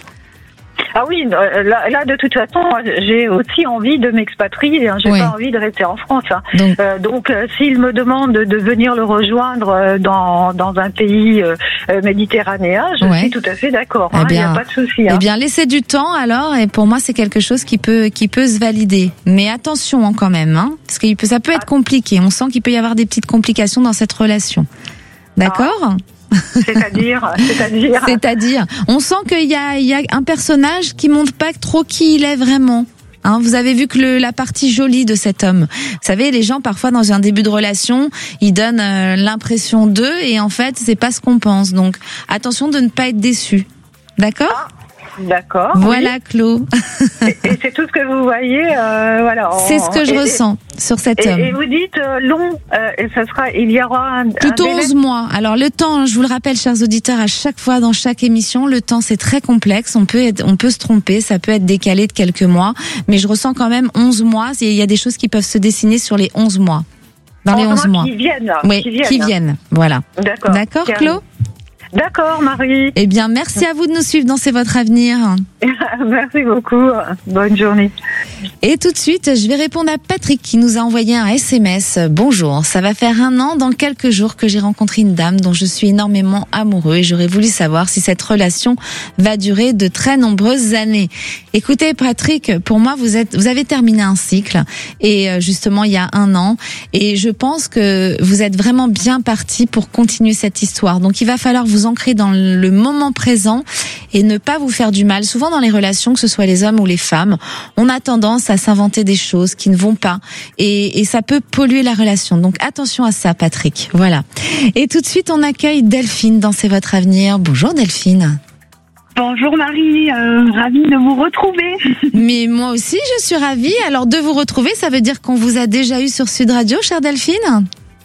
Ah oui, là, là de toute façon, j'ai aussi envie de m'expatrier. Hein. J'ai oui. pas envie de rester en France. Hein. Donc, euh, donc euh, s'il me demande de venir le rejoindre dans dans un pays euh, méditerranéen, je ouais. suis tout à fait d'accord. Il hein, n'y a pas de souci. Hein. Eh bien, laissez du temps alors. Et pour moi, c'est quelque chose qui peut qui peut se valider. Mais attention hein, quand même, hein, parce que peut, ça peut être compliqué. On sent qu'il peut y avoir des petites complications dans cette relation. D'accord. Ah. C'est-à-dire, c'est-à-dire. C'est-à-dire, on sent qu'il y a, il y a un personnage qui montre pas trop qui il est vraiment. Hein, vous avez vu que le, la partie jolie de cet homme. Vous savez, les gens parfois dans un début de relation, ils donnent euh, l'impression d'eux et en fait, c'est pas ce qu'on pense. Donc, attention de ne pas être déçu. D'accord ? Ah. D'accord. Voilà, oui. Claude. et, et c'est tout ce que vous voyez, euh, voilà. En, c'est ce que je et, ressens et, sur cet et, homme. Et vous dites euh, long, euh, et ça sera, il y aura un plutôt un onze mois. Alors le temps, je vous le rappelle, chers auditeurs, à chaque fois dans chaque émission, le temps c'est très complexe. On peut être, on peut se tromper, ça peut être décalé de quelques mois, mais je ressens quand même onze mois. Il y a des choses qui peuvent se dessiner sur les onze mois. Dans les onze mois. Qui viennent. Oui, qui viennent. Qui viennent. Voilà. D'accord. D'accord, Claude. D'accord, Marie. Eh bien, merci à vous de nous suivre dans C'est votre avenir. Merci beaucoup. Bonne journée. Et tout de suite, je vais répondre à Patrick qui nous a envoyé un S M S. Bonjour, ça va faire un an dans quelques jours que j'ai rencontré une dame dont je suis énormément amoureux et j'aurais voulu savoir si cette relation va durer de très nombreuses années. Écoutez, Patrick, pour moi, vous êtes, vous avez terminé un cycle et justement il y a un an et je pense que vous êtes vraiment bien parti pour continuer cette histoire. Donc, il va falloir vous ancrer dans le moment présent et ne pas vous faire du mal. Souvent dans les relations, que ce soit les hommes ou les femmes, on a tendance à s'inventer des choses qui ne vont pas et, et ça peut polluer la relation. Donc attention à ça, Patrick. Voilà. Et tout de suite, on accueille Delphine dans C'est votre avenir. Bonjour Delphine. Bonjour Marie, euh, ravie de vous retrouver. Mais moi aussi, je suis ravie. Alors de vous retrouver, ça veut dire qu'on vous a déjà eu sur Sud Radio, chère Delphine ?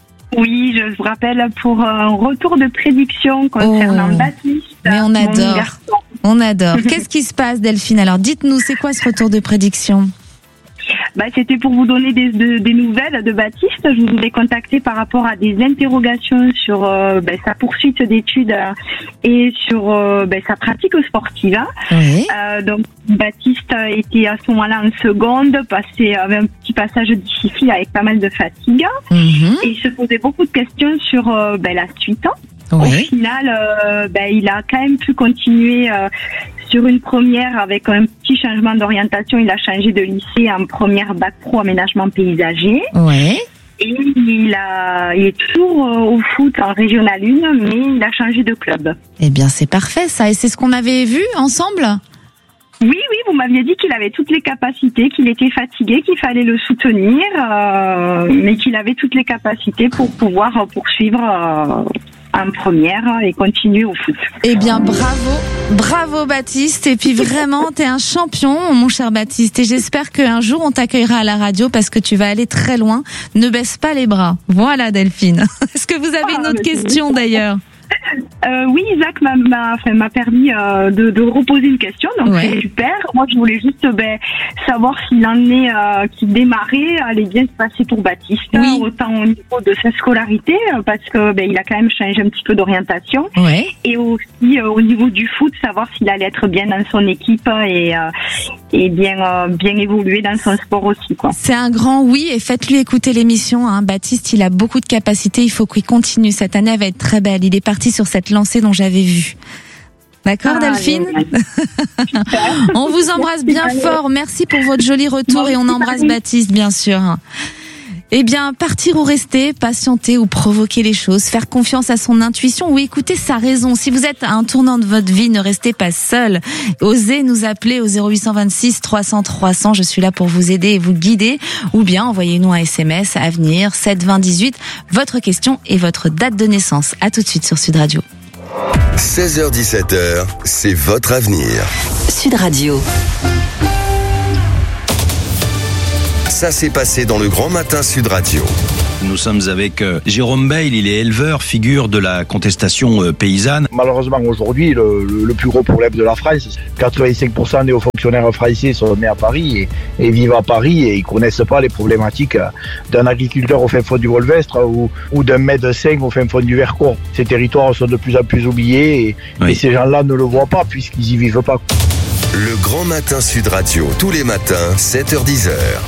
Oui, je vous rappelle pour un retour de prédiction concernant oh, Baptiste. Mais on adore, on adore. Qu'est-ce qui se passe, Delphine ? Alors, dites-nous, c'est quoi ce retour de prédiction ? Bah, c'était pour vous donner des, de, des nouvelles de Baptiste. Je vous ai contacté par rapport à des interrogations sur euh, bah, sa poursuite d'études euh, et sur euh, bah, sa pratique sportive. Oui. Euh, donc, Baptiste était à ce moment-là en seconde, passé, avait un petit passage difficile avec pas mal de fatigue. Mm-hmm. Et il se posait beaucoup de questions sur euh, bah, la suite. Oui. Au final, euh, bah, il a quand même pu continuer euh, sur une première avec un petit changement d'orientation. Il a changé de lycée en première bac pro aménagement paysager. Oui. Et il, a, il est toujours au foot en régional un, mais il a changé de club. Eh bien, c'est parfait ça. Et c'est ce qu'on avait vu ensemble ? Oui, oui, vous m'aviez dit qu'il avait toutes les capacités, qu'il était fatigué, qu'il fallait le soutenir, euh, mais qu'il avait toutes les capacités pour pouvoir poursuivre euh, en première et continuer au foot. Eh bien, bravo, bravo Baptiste. Et puis vraiment, t'es un champion, mon cher Baptiste. Et j'espère qu'un jour, on t'accueillera à la radio parce que tu vas aller très loin. Ne baisse pas les bras. Voilà, Delphine. Est-ce que vous avez une autre question d'ailleurs? Euh, oui, Isaac m'a, m'a, enfin, m'a permis euh, de, de reposer une question, donc ouais. C'est super. Moi, je voulais juste ben, savoir si l'année euh, qui démarrait allait bien se passer pour Baptiste, oui. Autant au niveau de sa scolarité, parce que ben, il a quand même changé un petit peu d'orientation, ouais. Et aussi euh, au niveau du foot, savoir s'il allait être bien dans son équipe et, euh, et bien, euh, bien évoluer dans son sport aussi, quoi. C'est un grand oui, et faites-lui écouter l'émission. Hein. Baptiste, il a beaucoup de capacités, il faut qu'il continue. Cette année, elle va être très belle. Il est parti sur cette lancée dont j'avais vu. D'accord, ah, Delphine? On vous embrasse bien fort. Merci pour votre joli retour et on embrasse Baptiste, bien sûr. Eh bien, partir ou rester, patienter ou provoquer les choses, faire confiance à son intuition ou écouter sa raison. Si vous êtes à un tournant de votre vie, ne restez pas seul. Osez nous appeler au zéro huit cent vingt-six trois cents trois cents. Je suis là pour vous aider et vous guider. Ou bien, envoyez-nous un S M S à venir sept vingt dix-huit. Votre question et votre date de naissance. À tout de suite sur Sud Radio. seize heures dix-sept heures, c'est votre avenir. Sud Radio. Ça s'est passé dans le Grand Matin Sud Radio. Nous sommes avec euh, Jérôme Bail, il est éleveur, figure de la contestation euh, paysanne. Malheureusement aujourd'hui, le, le, le plus gros problème de la France, quatre-vingt-cinq pour cent des hauts fonctionnaires français sont nés à Paris et, et vivent à Paris et ils connaissent pas les problématiques d'un agriculteur au fin fond du Volvestre ou, ou d'un médecin au fin fond du Vercors. Ces territoires sont de plus en plus oubliés et, oui. et ces gens-là ne le voient pas puisqu'ils y vivent pas. Le Grand Matin Sud Radio, tous les matins, sept heures dix heures.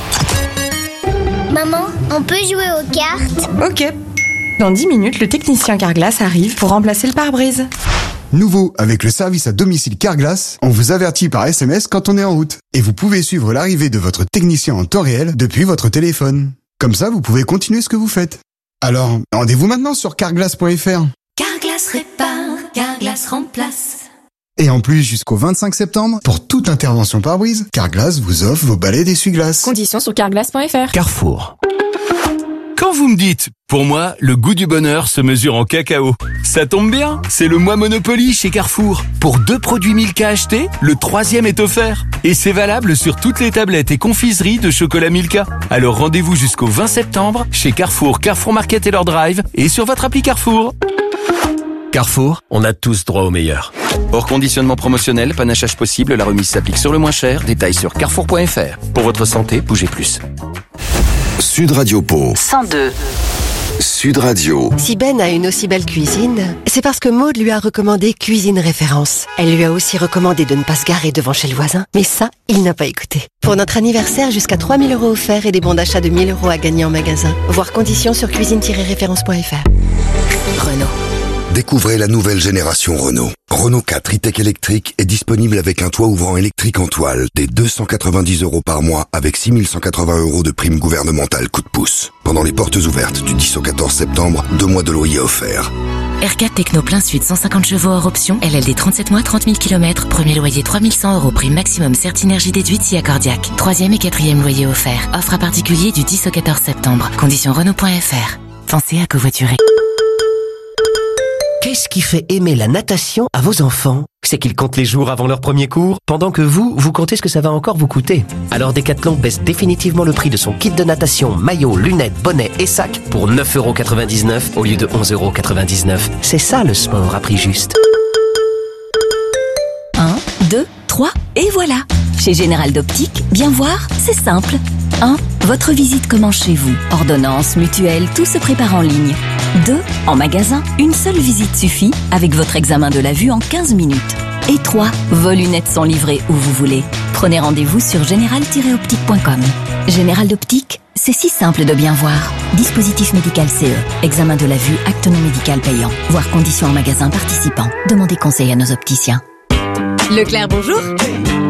Maman, on peut jouer aux cartes? Ok. Dans dix minutes, le technicien Carglass arrive pour remplacer le pare-brise. Nouveau, avec le service à domicile Carglass, on vous avertit par S M S quand on est en route. Et vous pouvez suivre l'arrivée de votre technicien en temps réel depuis votre téléphone. Comme ça, vous pouvez continuer ce que vous faites. Alors, rendez-vous maintenant sur carglass point f r. Carglass répare, Carglass remplace. Et en plus, jusqu'au vingt-cinq septembre, pour toute intervention pare-brise, Carglass vous offre vos balais d'essuie-glace. Conditions sur carglass point f r. Carrefour. Quand vous me dites, pour moi, le goût du bonheur se mesure en cacao. Ça tombe bien, c'est le mois Monopoly chez Carrefour. Pour deux produits Milka achetés, le troisième est offert. Et c'est valable sur toutes les tablettes et confiseries de chocolat Milka. Alors rendez-vous jusqu'au vingt septembre chez Carrefour, Carrefour Market et leur drive et sur votre appli Carrefour. Carrefour, on a tous droit au meilleur. Hors conditionnement promotionnel, panachage possible, la remise s'applique sur le moins cher. Détails sur carrefour point f r. Pour votre santé, bougez plus. Sud Radio Pau. cent deux. Sud Radio. Si Ben a une aussi belle cuisine, c'est parce que Maude lui a recommandé Cuisine Référence. Elle lui a aussi recommandé de ne pas se garer devant chez le voisin, mais ça, il n'a pas écouté. Pour notre anniversaire, jusqu'à trois mille euros offerts et des bons d'achat de mille euros à gagner en magasin. Voir conditions sur cuisine tiret référence point f r. Renault. Découvrez la nouvelle génération Renault. Renault quatre e-tech électrique est disponible avec un toit ouvrant électrique en toile dès deux cent quatre-vingt-dix euros par mois avec six mille cent quatre-vingts euros de prime gouvernementale coup de pouce. Pendant les portes ouvertes du dix au quatorze septembre, deux mois de loyer offerts. R quatre Techno plein sud, cent cinquante chevaux hors option, L L D trente-sept mois, trente mille kilomètres, premier loyer trois mille cent euros, prime maximum Certinergie déduite si accordiaque. Troisième et quatrième loyer offert. Offre à particulier du dix au quatorze septembre. Conditions Renault point f r. Pensez à covoiturer. Qu'est-ce qui fait aimer la natation à vos enfants? C'est qu'ils comptent les jours avant leur premier cours, pendant que vous, vous comptez ce que ça va encore vous coûter. Alors Decathlon baisse définitivement le prix de son kit de natation, maillot, lunettes, bonnet et sac pour neuf euros quatre-vingt-dix-neuf au lieu de onze euros quatre-vingt-dix-neuf. C'est ça le sport à prix juste. un, deux, trois, et voilà. Chez Général d'Optique, bien voir, c'est simple. un. Votre visite commence chez vous. Ordonnance, mutuelle, tout se prépare en ligne. deux. En magasin, une seule visite suffit avec votre examen de la vue en quinze minutes. Et trois. Vos lunettes sont livrées où vous voulez. Prenez rendez-vous sur général tiret optique point com. Général d'Optique, c'est si simple de bien voir. Dispositif médical C E. Examen de la vue, acte non médical payant. Voir conditions en magasin participant. Demandez conseil à nos opticiens. Leclerc, bonjour.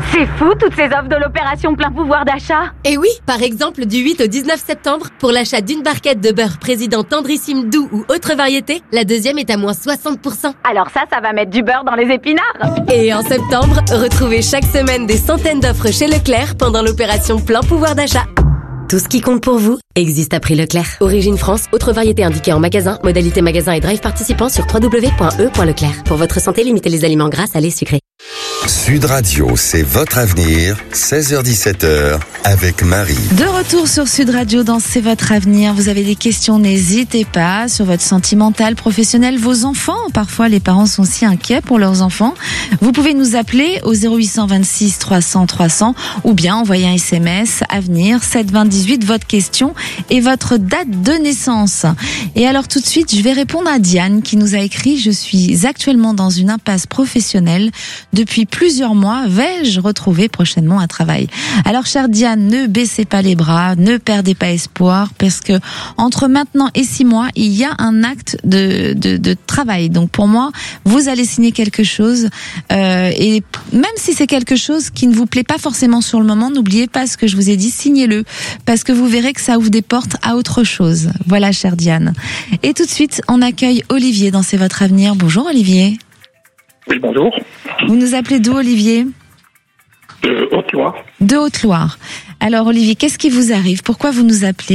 C'est fou, toutes ces offres de l'opération plein pouvoir d'achat. Et oui, par exemple, du huit au dix-neuf septembre, pour l'achat d'une barquette de beurre Président Tendrissime Doux ou autre variété, la deuxième est à moins soixante pour cent. Alors ça, ça va mettre du beurre dans les épinards. Et en septembre, retrouvez chaque semaine des centaines d'offres chez Leclerc pendant l'opération plein pouvoir d'achat. Tout ce qui compte pour vous existe à prix Leclerc. Origine France, autre variété indiquée en magasin, modalité magasin et drive participant sur w w w point e point leclerc. Pour votre santé, limitez les aliments gras, salés, sucrés. Sud Radio, c'est votre avenir, seize heures dix-sept heures, avec Marie. De retour sur Sud Radio dans C'est votre avenir. Vous avez des questions, n'hésitez pas, sur votre sentimental, professionnel, vos enfants. Parfois, les parents sont si inquiets pour leurs enfants. Vous pouvez nous appeler au zéro huit cent vingt-six trois cents trois cents ou bien envoyer un S M S avenir sept vingt dix-huit, votre question et votre date de naissance. Et alors tout de suite, je vais répondre à Diane qui nous a écrit « Je suis actuellement dans une impasse professionnelle. Depuis plusieurs mois, vais-je retrouver prochainement un travail ?» Alors chère Diane, ne baissez pas les bras, ne perdez pas espoir parce que entre maintenant et six mois, il y a un acte de, de, de travail. Donc pour moi, vous allez signer quelque chose euh, et même si c'est quelque chose qui ne vous plaît pas forcément sur le moment, n'oubliez pas ce que je vous ai dit, signez-le parce que vous verrez que ça ouvre des portes à autre chose. Voilà chère Diane. Et tout de suite, on accueille Olivier dans C'est votre avenir. Bonjour Olivier. Oui, bonjour. Vous nous appelez d'où Olivier ? De Haute-Loire. De Haute-Loire. Alors Olivier, qu'est-ce qui vous arrive ? Pourquoi vous nous appelez ?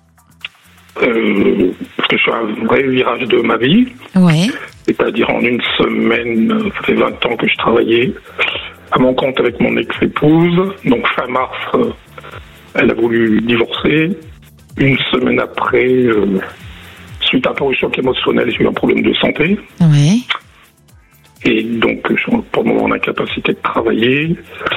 euh, Parce que je suis à un vrai virage de ma vie. Ouais. C'est-à-dire en une semaine, ça fait vingt ans que je travaillais à mon compte avec mon ex-épouse. Donc fin mars, euh, elle a voulu divorcer. Une semaine après, euh, suite un peu au choc émotionnel, j'ai eu un problème de santé. Oui. Et donc, je suis pour le moment en incapacité de travailler.